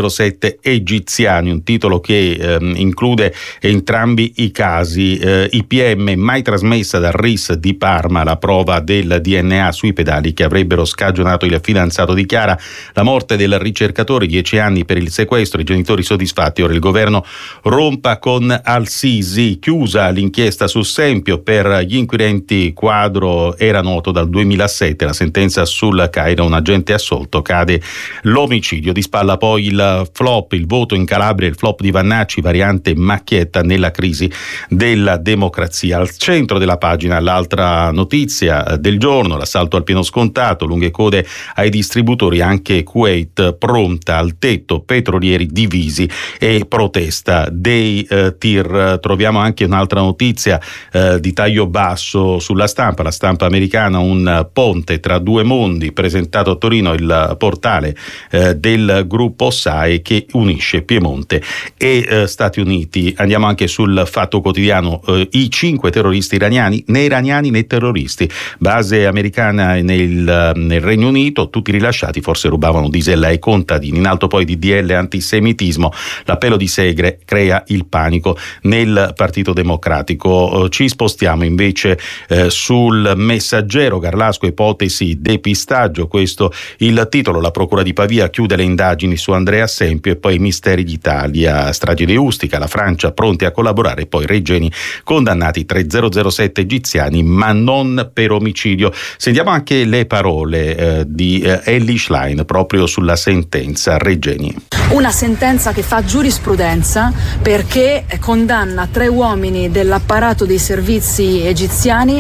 zero sette egiziani, un titolo che eh, include entrambi i casi. Eh, I P M mai trasmessa dal R I S di Parma la prova del D N A sui pedali che avrebbero scagionato il fidanzato. Dichiara la morte del ricercatore, dieci anni per il sequestro, i genitori soddisfatti, ora il governo rompa con Al-Sisi. Chiusa l'inchiesta su Sempio, per gli inquirenti Quadro era noto dal duemilasette, la sentenza sul Cairo, un agente assolto, cade l'omicidio. Di spalla poi il flop, il voto in Calabria, il flop di Vannacci, variante macchietta nella crisi della democrazia. Al centro della pagina l'altra notizia del giorno, l'assalto al pieno scontato, lunghe code ai distributori, anche Kuwait pronta al tetto, petrolieri divisi e protesta dei eh, tir. Troviamo anche un'altra notizia eh, di taglio basso sulla stampa, la stampa americana, un ponte tra due mondi, presentato a Torino, il portale eh, del gruppo S A E che unisce Piemonte e eh, Stati Uniti. Andiamo anche sul Fatto Quotidiano, eh, i cinque terroristi iraniani, né iraniani né terroristi, base americana nel, nel Regno Unito, tutti rilasciati, forse rubavano diesel ai contadini. In alto poi D D L antisemitismo, l'appello di Segre crea il panico nel Partito Democratico. Eh, ci spostiamo invece eh, sul Messaggero, Garlasco, ipotesi depistaggio, questo il titolo. La procura di Pavia chiude le indagini su Andrea Sempio, e poi i misteri d'Italia, strage di Ustica, la Francia pronti a collaborare, poi Regeni condannati, tre zero zero sette egiziani ma non per omicidio. Sentiamo anche le parole eh, di eh, Elly Schlein proprio sulla sentenza Regeni. Una sentenza che fa giurisprudenza perché condanna tre uomini dell'apparato dei servizi egiziani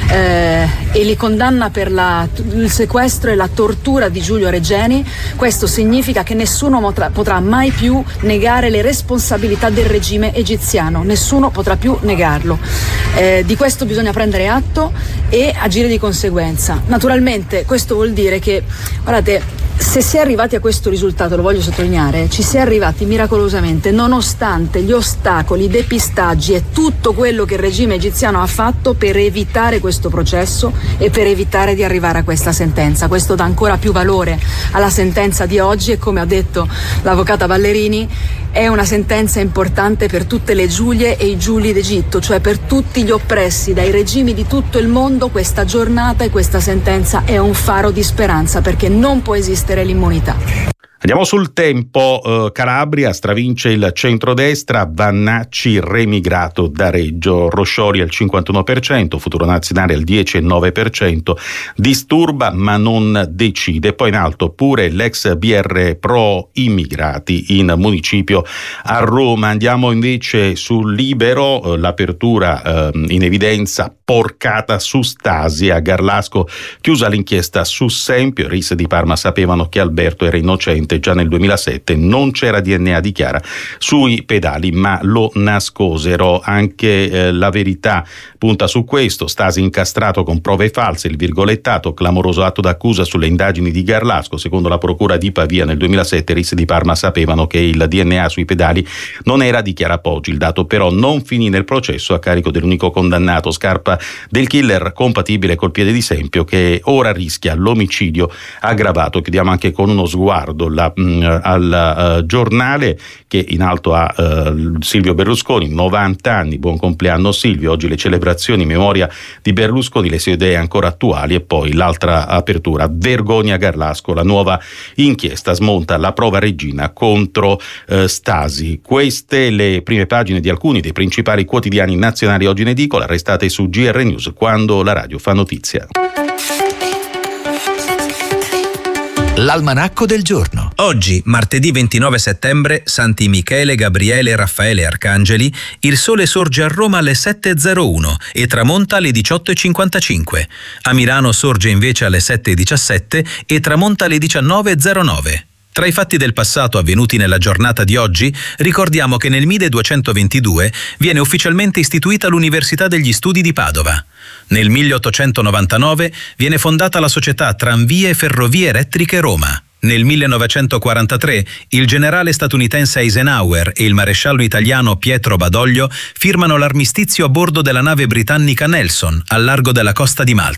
eh, e li condanna per la, il sequestro e la tortura di Giulio Regeni. Questo significa che nessuno potrà, potrà mai più negare le responsabilità del regime egiziano, nessuno potrà più negarlo. Eh, di questo bisogna prendere atto e agire di conseguenza. Naturalmente questo vuol dire che, guardate, se si è arrivati a questo risultato, lo voglio sottolineare, ci si è arrivati miracolosamente nonostante gli ostacoli, i depistaggi e tutto quello che il regime egiziano ha fatto per evitare questo processo e per evitare di arrivare a questa sentenza. Questo dà ancora più valore alla sentenza di oggi e, come ha detto l'avvocata Ballerini, è una sentenza importante per tutte le Giulie e i Giuli d'Egitto, cioè per tutti gli oppressi dai regimi di tutto il mondo. Questa giornata e questa sentenza è un faro di speranza, perché non può esistere l'immunità. Andiamo sul Tempo. eh, Calabria, stravince il centrodestra, Vannacci remigrato da Reggio, Rosciori al cinquantuno per cento, Futuro Nazionale al dieci virgola nove per cento, disturba ma non decide. Poi in alto pure l'ex B R pro immigrati in municipio a Roma. Andiamo invece sul Libero, eh, l'apertura eh, in evidenza, porcata su Stasi a Garlasco, chiusa l'inchiesta su Sempio, i R I S di Parma sapevano che Alberto era innocente già nel duemilasette, non c'era D N A, dichiara, sui pedali, ma lo nascosero. Anche eh, La Verità punta su questo, Stasi incastrato con prove false, il virgolettato, clamoroso atto d'accusa sulle indagini di Garlasco, secondo la procura di Pavia nel duemilasette i R I S di Parma sapevano che il D N A sui pedali non era, dichiara Poggi. Il dato però non finì nel processo a carico dell'unico condannato, scarpa del killer compatibile col piede di Sempio, che ora rischia l'omicidio aggravato. Chiudiamo anche con uno sguardo la, mh, al uh, giornale che in alto ha uh, Silvio Berlusconi, novanta anni, buon compleanno Silvio, oggi le celebrazioni in memoria di Berlusconi, le sue idee ancora attuali. E poi l'altra apertura, vergogna Garlasco, la nuova inchiesta smonta la prova regina contro uh, Stasi. Queste le prime pagine di alcuni dei principali quotidiani nazionali oggi in edicola, restate su G R News quando la radio fa notizia. L'almanacco del giorno. Oggi, martedì ventinove settembre, Santi Michele, Gabriele, Raffaele e Arcangeli, il sole sorge a Roma alle sette e zero uno e tramonta alle diciotto e cinquantacinque. A Milano sorge invece alle sette e diciassette e tramonta alle diciannove e zero nove. Tra i fatti del passato avvenuti nella giornata di oggi, ricordiamo che nel milleduecentoventidue viene ufficialmente istituita l'Università degli Studi di Padova. Nel milleottocentonovantanove viene fondata la società Tranvie e Ferrovie Elettriche Roma. Nel millenovecentoquarantatré il generale statunitense Eisenhower e il maresciallo italiano Pietro Badoglio firmano l'armistizio a bordo della nave britannica Nelson al largo della costa di Malta.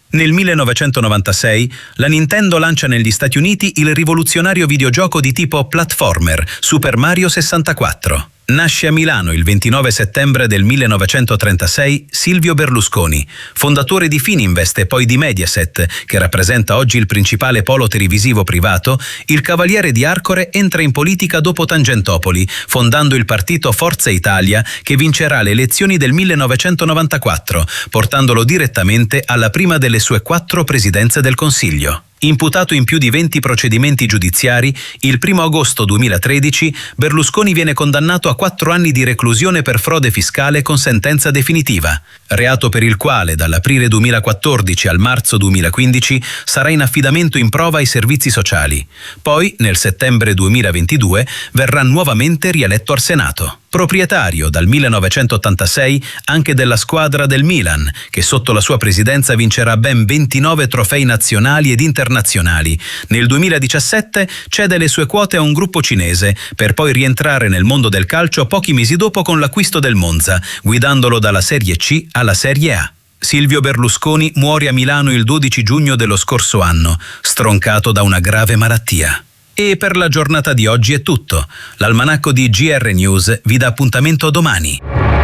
Nel millenovecentonovantasei la Nintendo lancia negli Stati Uniti il rivoluzionario videogioco di tipo platformer Super Mario sessantaquattro. Nasce a Milano il ventinove settembre del millenovecentotrentasei Silvio Berlusconi, fondatore di Fininvest e poi di Mediaset, che rappresenta oggi il principale polo televisivo privato. Il cavaliere di Arcore entra in politica dopo Tangentopoli, fondando il partito Forza Italia, che vincerà le elezioni del millenovecentonovantaquattro, portandolo direttamente alla prima delle sue quattro presidenze del Consiglio. Imputato in più di venti procedimenti giudiziari, il primo agosto duemilatredici Berlusconi viene condannato a quattro anni di reclusione per frode fiscale con sentenza definitiva, reato per il quale dall'aprile duemilaquattordici al marzo duemilaquindici sarà in affidamento in prova ai servizi sociali. Poi, nel settembre duemilaventidue, verrà nuovamente rieletto al Senato. Proprietario dal millenovecentottantasei anche della squadra del Milan, che sotto la sua presidenza vincerà ben ventinove trofei nazionali ed internazionali. Nel duemiladiciassette cede le sue quote a un gruppo cinese, per poi rientrare nel mondo del calcio pochi mesi dopo con l'acquisto del Monza, guidandolo dalla Serie C alla Serie A. Silvio Berlusconi muore a Milano il dodici giugno dello scorso anno, stroncato da una grave malattia. E per la giornata di oggi è tutto. L'almanacco di G R News vi dà appuntamento domani.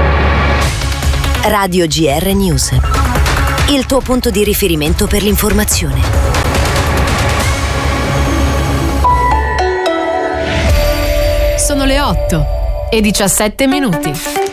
Radio G R News. Il tuo punto di riferimento per l'informazione. Sono le otto e diciassette minuti.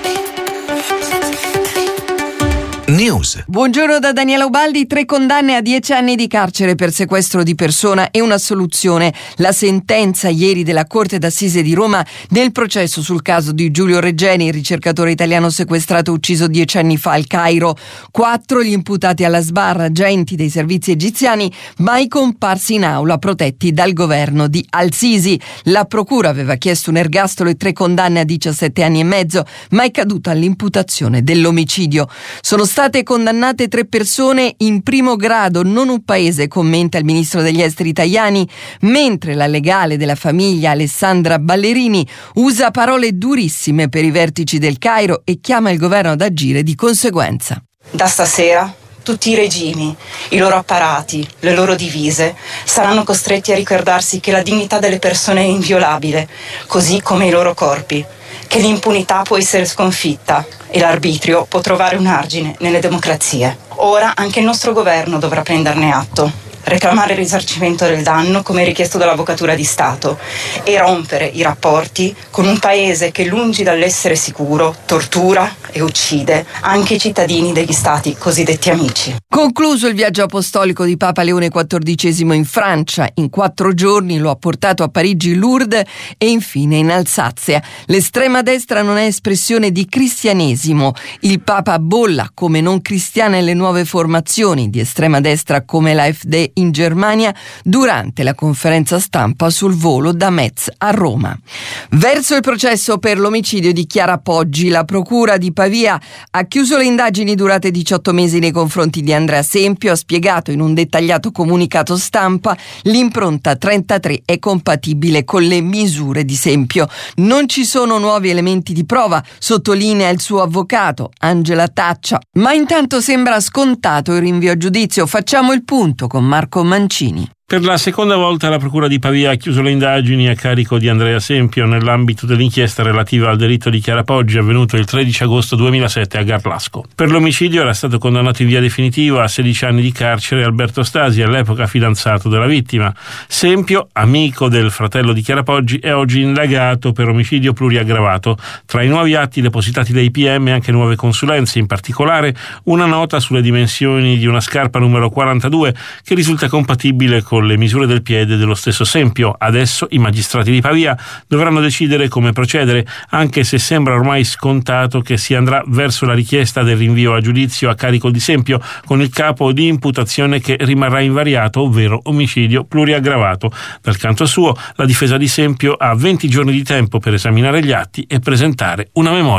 News. Buongiorno da Daniela Ubaldi. Tre condanne a dieci anni di carcere per sequestro di persona e un'assoluzione. La sentenza ieri della Corte d'Assise di Roma nel processo sul caso di Giulio Regeni, il ricercatore italiano sequestrato e ucciso dieci anni fa al Cairo. Quattro gli imputati alla sbarra, agenti dei servizi egiziani, mai comparsi in aula, protetti dal governo di Al-Sisi. La procura aveva chiesto un ergastolo e tre condanne a diciassette anni e mezzo, ma è caduta l'imputazione dell'omicidio. Sono state condannate tre persone in primo grado, non un paese, commenta il ministro degli esteri Tajani, mentre la legale della famiglia Alessandra Ballerini usa parole durissime per i vertici del Cairo e chiama il governo ad agire di conseguenza. Da stasera tutti i regimi, i loro apparati, le loro divise saranno costretti a ricordarsi che la dignità delle persone è inviolabile, così come i loro corpi, che l'impunità può essere sconfitta e l'arbitrio può trovare un argine nelle democrazie. Ora anche il nostro governo dovrà prenderne atto, reclamare il risarcimento del danno come richiesto dall'Avvocatura di Stato e rompere i rapporti con un paese che, lungi dall'essere sicuro, tortura e uccide anche i cittadini degli stati cosiddetti amici. Concluso il viaggio apostolico di Papa Leone quattordicesimo in Francia, in quattro giorni lo ha portato a Parigi, Lourdes e infine in Alsazia. L'estrema destra non è espressione di cristianesimo. Il Papa bolla come non cristiane le nuove formazioni di estrema destra come l'A F D in Germania durante la conferenza stampa sul volo da Metz a Roma. Verso il processo per l'omicidio di Chiara Poggi, la procura di Pavia ha chiuso le indagini durate diciotto mesi nei confronti di Andrea Sempio, ha spiegato in un dettagliato comunicato stampa l'impronta trentatré è compatibile con le misure di Sempio. Non ci sono nuovi elementi di prova, sottolinea il suo avvocato Angela Taccia, ma intanto sembra scontato il rinvio a giudizio. Facciamo il punto con Marco Mancini. Per la seconda volta la Procura di Pavia ha chiuso le indagini a carico di Andrea Sempio nell'ambito dell'inchiesta relativa al delitto di Chiara Poggi avvenuto il tredici agosto duemilasette a Garlasco. Per l'omicidio era stato condannato in via definitiva a sedici anni di carcere Alberto Stasi, all'epoca fidanzato della vittima. Sempio, amico del fratello di Chiara Poggi, è oggi indagato per omicidio pluriaggravato. Tra i nuovi atti depositati dai P M anche nuove consulenze, in particolare una nota sulle dimensioni di una scarpa numero quarantadue che risulta compatibile con le misure del piede dello stesso Sempio. Adesso i magistrati di Pavia dovranno decidere come procedere, anche se sembra ormai scontato che si andrà verso la richiesta del rinvio a giudizio a carico di Sempio, con il capo di imputazione che rimarrà invariato, ovvero omicidio pluriaggravato. Dal canto suo, la difesa di Sempio ha venti giorni di tempo per esaminare gli atti e presentare una memoria.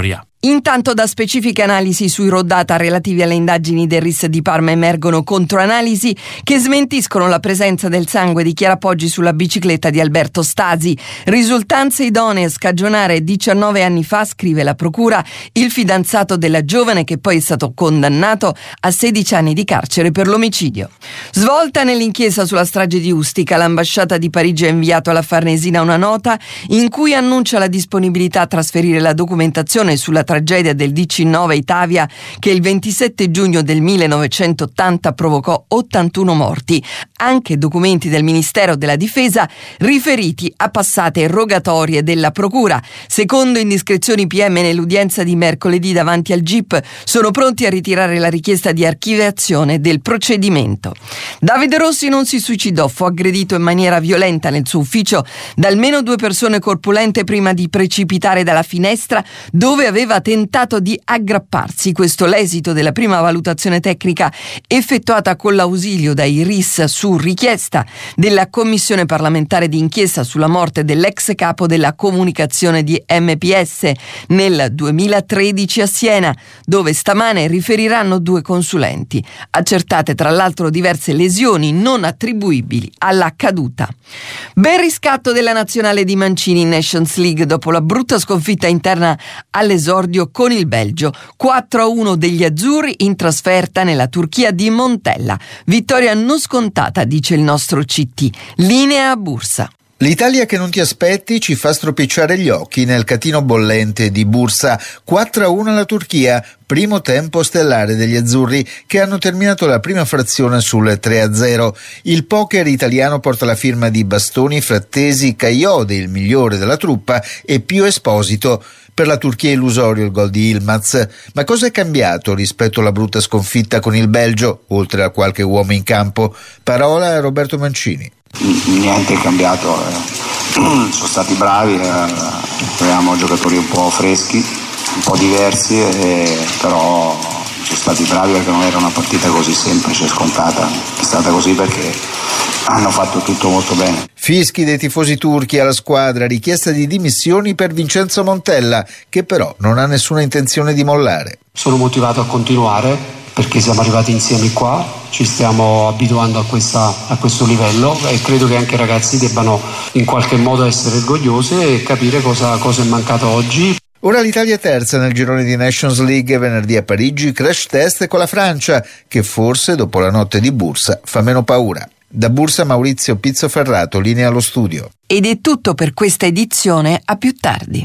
Intanto da specifiche analisi sui raw data relativi alle indagini del R I S di Parma emergono controanalisi che smentiscono la presenza del sangue di Chiara Poggi sulla bicicletta di Alberto Stasi. Risultanze idonee a scagionare diciannove anni fa, scrive la procura, il fidanzato della giovane che poi è stato condannato a sedici anni di carcere per l'omicidio. Svolta nell'inchiesta sulla strage di Ustica, l'ambasciata di Parigi ha inviato alla Farnesina una nota in cui annuncia la disponibilità a trasferire la documentazione sulla tragedia del diciannove Itavia che il ventisette giugno del millenovecentottanta provocò ottantuno morti, anche documenti del Ministero della Difesa riferiti a passate rogatorie della Procura. Secondo indiscrezioni P M nell'udienza di mercoledì davanti al G I P, sono pronti a ritirare la richiesta di archiviazione del procedimento. Davide Rossi non si suicidò, fu aggredito in maniera violenta nel suo ufficio da almeno due persone corpulente prima di precipitare dalla finestra dove aveva tentato di aggrapparsi. Questo l'esito della prima valutazione tecnica effettuata con l'ausilio dai R I S su richiesta della Commissione parlamentare di inchiesta sulla morte dell'ex capo della comunicazione di M P S nel duemilatredici a Siena, dove stamane riferiranno due consulenti, accertate tra l'altro diverse lesioni non attribuibili alla caduta. Ben riscatto della nazionale di Mancini in Nations League dopo la brutta sconfitta interna all'esordio con il Belgio, quattro a uno degli azzurri in trasferta nella Turchia di Montella. Vittoria non scontata, dice il nostro C T. Linea a Bursa. L'Italia che non ti aspetti ci fa stropicciare gli occhi nel catino bollente di Bursa. quattro a uno alla Turchia, primo tempo stellare degli azzurri che hanno terminato la prima frazione sul tre a zero. Il poker italiano porta la firma di Bastoni, Frattesi, Caiode, il migliore della truppa, e Pio Esposito. Per la Turchia è illusorio il gol di Yilmaz. Ma cosa è cambiato rispetto alla brutta sconfitta con il Belgio, oltre a qualche uomo in campo? Parola a Roberto Mancini. Niente è cambiato, eh. sono stati bravi, eh. avevamo giocatori un po' freschi, un po' diversi, eh. però sono stati bravi perché non era una partita così semplice e scontata, è stata così perché hanno fatto tutto molto bene. Fischi dei tifosi turchi alla squadra, richiesta di dimissioni per Vincenzo Montella, che però non ha nessuna intenzione di mollare. Sono motivato a continuare perché siamo arrivati insieme qua, ci stiamo abituando a, questa, a questo livello e credo che anche i ragazzi debbano in qualche modo essere orgogliosi e capire cosa, cosa è mancato oggi. Ora l'Italia è terza nel girone di Nations League, venerdì a Parigi crash test con la Francia, che forse dopo la notte di Bursa fa meno paura. Da Bursa Maurizio Pizzoferrato, linea allo studio. Ed è tutto per questa edizione, a più tardi.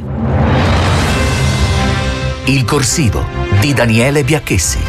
Il corsivo di Daniele Biacchessi.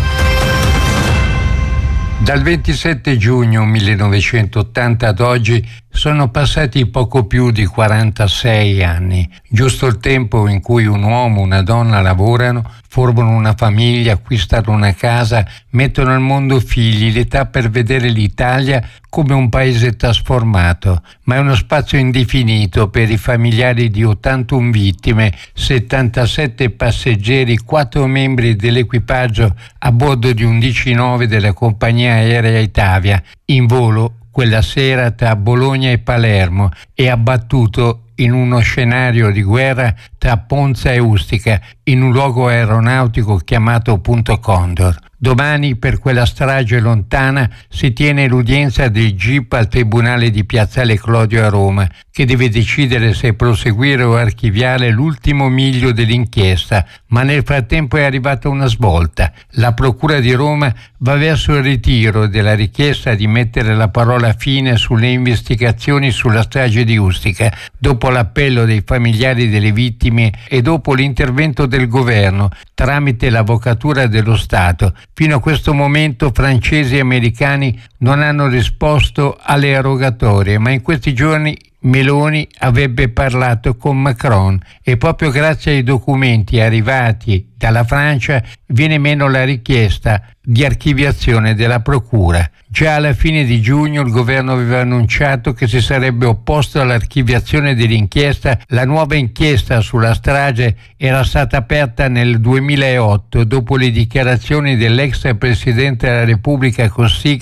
Dal ventisette giugno millenovecentottanta ad oggi sono passati poco più di quarantasei anni, giusto il tempo in cui un uomo e una donna lavorano, formano una famiglia, acquistano una casa, mettono al mondo figli, l'età per vedere l'Italia come un paese trasformato, ma è uno spazio indefinito per i familiari di ottantuno vittime, settantasette passeggeri, quattro membri dell'equipaggio a bordo di un D C nove della compagnia aerea Itavia, in volo quella sera tra Bologna e Palermo e abbattuto in uno scenario di guerra tra Ponza e Ustica, in un luogo aeronautico chiamato Punto Condor. Domani, per quella strage lontana, si tiene l'udienza del G I P al Tribunale di Piazzale Clodio a Roma, che deve decidere se proseguire o archiviare l'ultimo miglio dell'inchiesta, ma nel frattempo è arrivata una svolta. La Procura di Roma va verso il ritiro della richiesta di mettere la parola fine sulle investigazioni sulla strage di Ustica, dopo l'appello dei familiari delle vittime e dopo l'intervento del governo tramite l'Avvocatura dello Stato. Fino a questo momento francesi e americani non hanno risposto alle rogatorie, ma in questi giorni Meloni avrebbe parlato con Macron e proprio grazie ai documenti arrivati dalla Francia viene meno la richiesta di archiviazione della procura. Già alla fine di giugno il governo aveva annunciato che si sarebbe opposto all'archiviazione dell'inchiesta. La nuova inchiesta sulla strage era stata aperta nel duemilaotto dopo le dichiarazioni dell'ex presidente della Repubblica Cossiga, che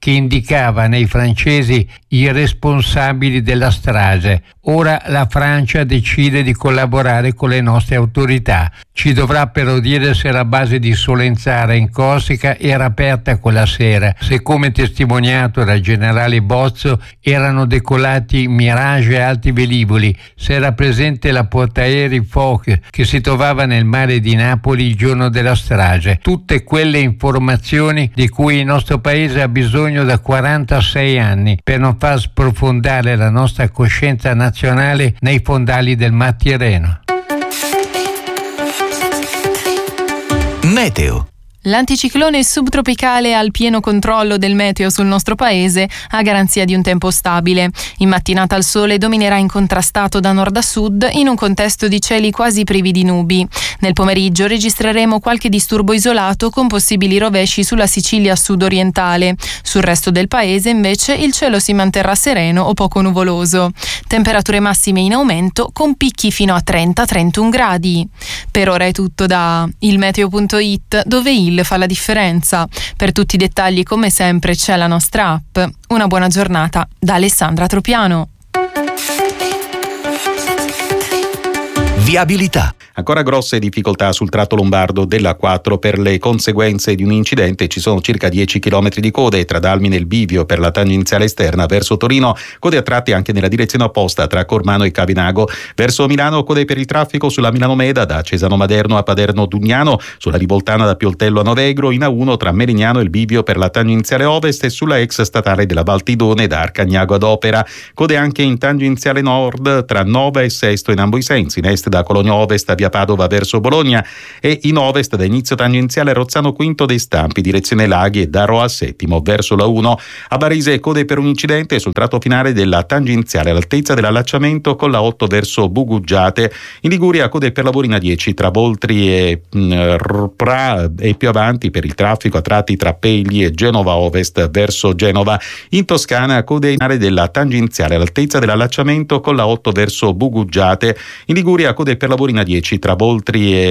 che indicava nei francesi i responsabili della strage. Ora la Francia decide di collaborare con le nostre autorità. Ci dovrà però dire se la base di Solenzara in Corsica era aperta quella sera, se come testimoniato dal generale Bozzo erano decolati Mirage e altri velivoli, se era presente la portaerei Foch che si trovava nel mare di Napoli il giorno della strage. Tutte quelle informazioni di cui il nostro paese ha bisogno da quarantasei anni per non far sprofondare la nostra coscienza nazionale nei fondali del Mar Tirreno. Meteo. L'anticiclone subtropicale ha il pieno controllo del meteo sul nostro paese, a garanzia di un tempo stabile. In mattinata il sole dominerà incontrastato da nord a sud in un contesto di cieli quasi privi di nubi. Nel pomeriggio registreremo qualche disturbo isolato con possibili rovesci sulla Sicilia sud-orientale. Sul resto del paese invece il cielo si manterrà sereno o poco nuvoloso. Temperature massime in aumento con picchi fino a trenta trentuno gradi. Per ora è tutto da ilmeteo punto it, dove il fa la differenza. Per tutti i dettagli come sempre c'è la nostra app. Una buona giornata da Alessandra Tropiano. Viabilità. Ancora grosse difficoltà sul tratto lombardo della A quattro per le conseguenze di un incidente. Ci sono circa dieci chilometri di code tra Dalmine e il bivio per la tangenziale esterna verso Torino, code a tratti anche nella direzione opposta tra Cormano e Cavinago. Verso Milano code per il traffico sulla Milano Meda da Cesano Maderno a Paderno Dugnano, sulla Rivoltana da Pioltello a Novegro, in A uno tra Merignano e il bivio per la tangenziale ovest e sulla ex statale della Valtidone da Arcagnago ad Opera. Code anche in tangenziale nord tra Nova e Sesto in ambo i sensi, in est da Cologno Ovest a via Padova verso Bologna e in ovest da inizio tangenziale Rozzano Quinto dei Stampi direzione Laghi e da Roa Settimo verso la uno. A Barise code per un incidente sul tratto finale della tangenziale all'altezza dell'allacciamento con la otto verso Buguggiate. In Liguria code per lavori in A dieci tra Voltri e mh, Pra e più avanti per il traffico a tratti tra Pegli e Genova Ovest verso Genova. In Toscana code in area della tangenziale all'altezza dell'allacciamento con la otto verso Buguggiate. In Liguria code per lavori in A dieci tra Voltri e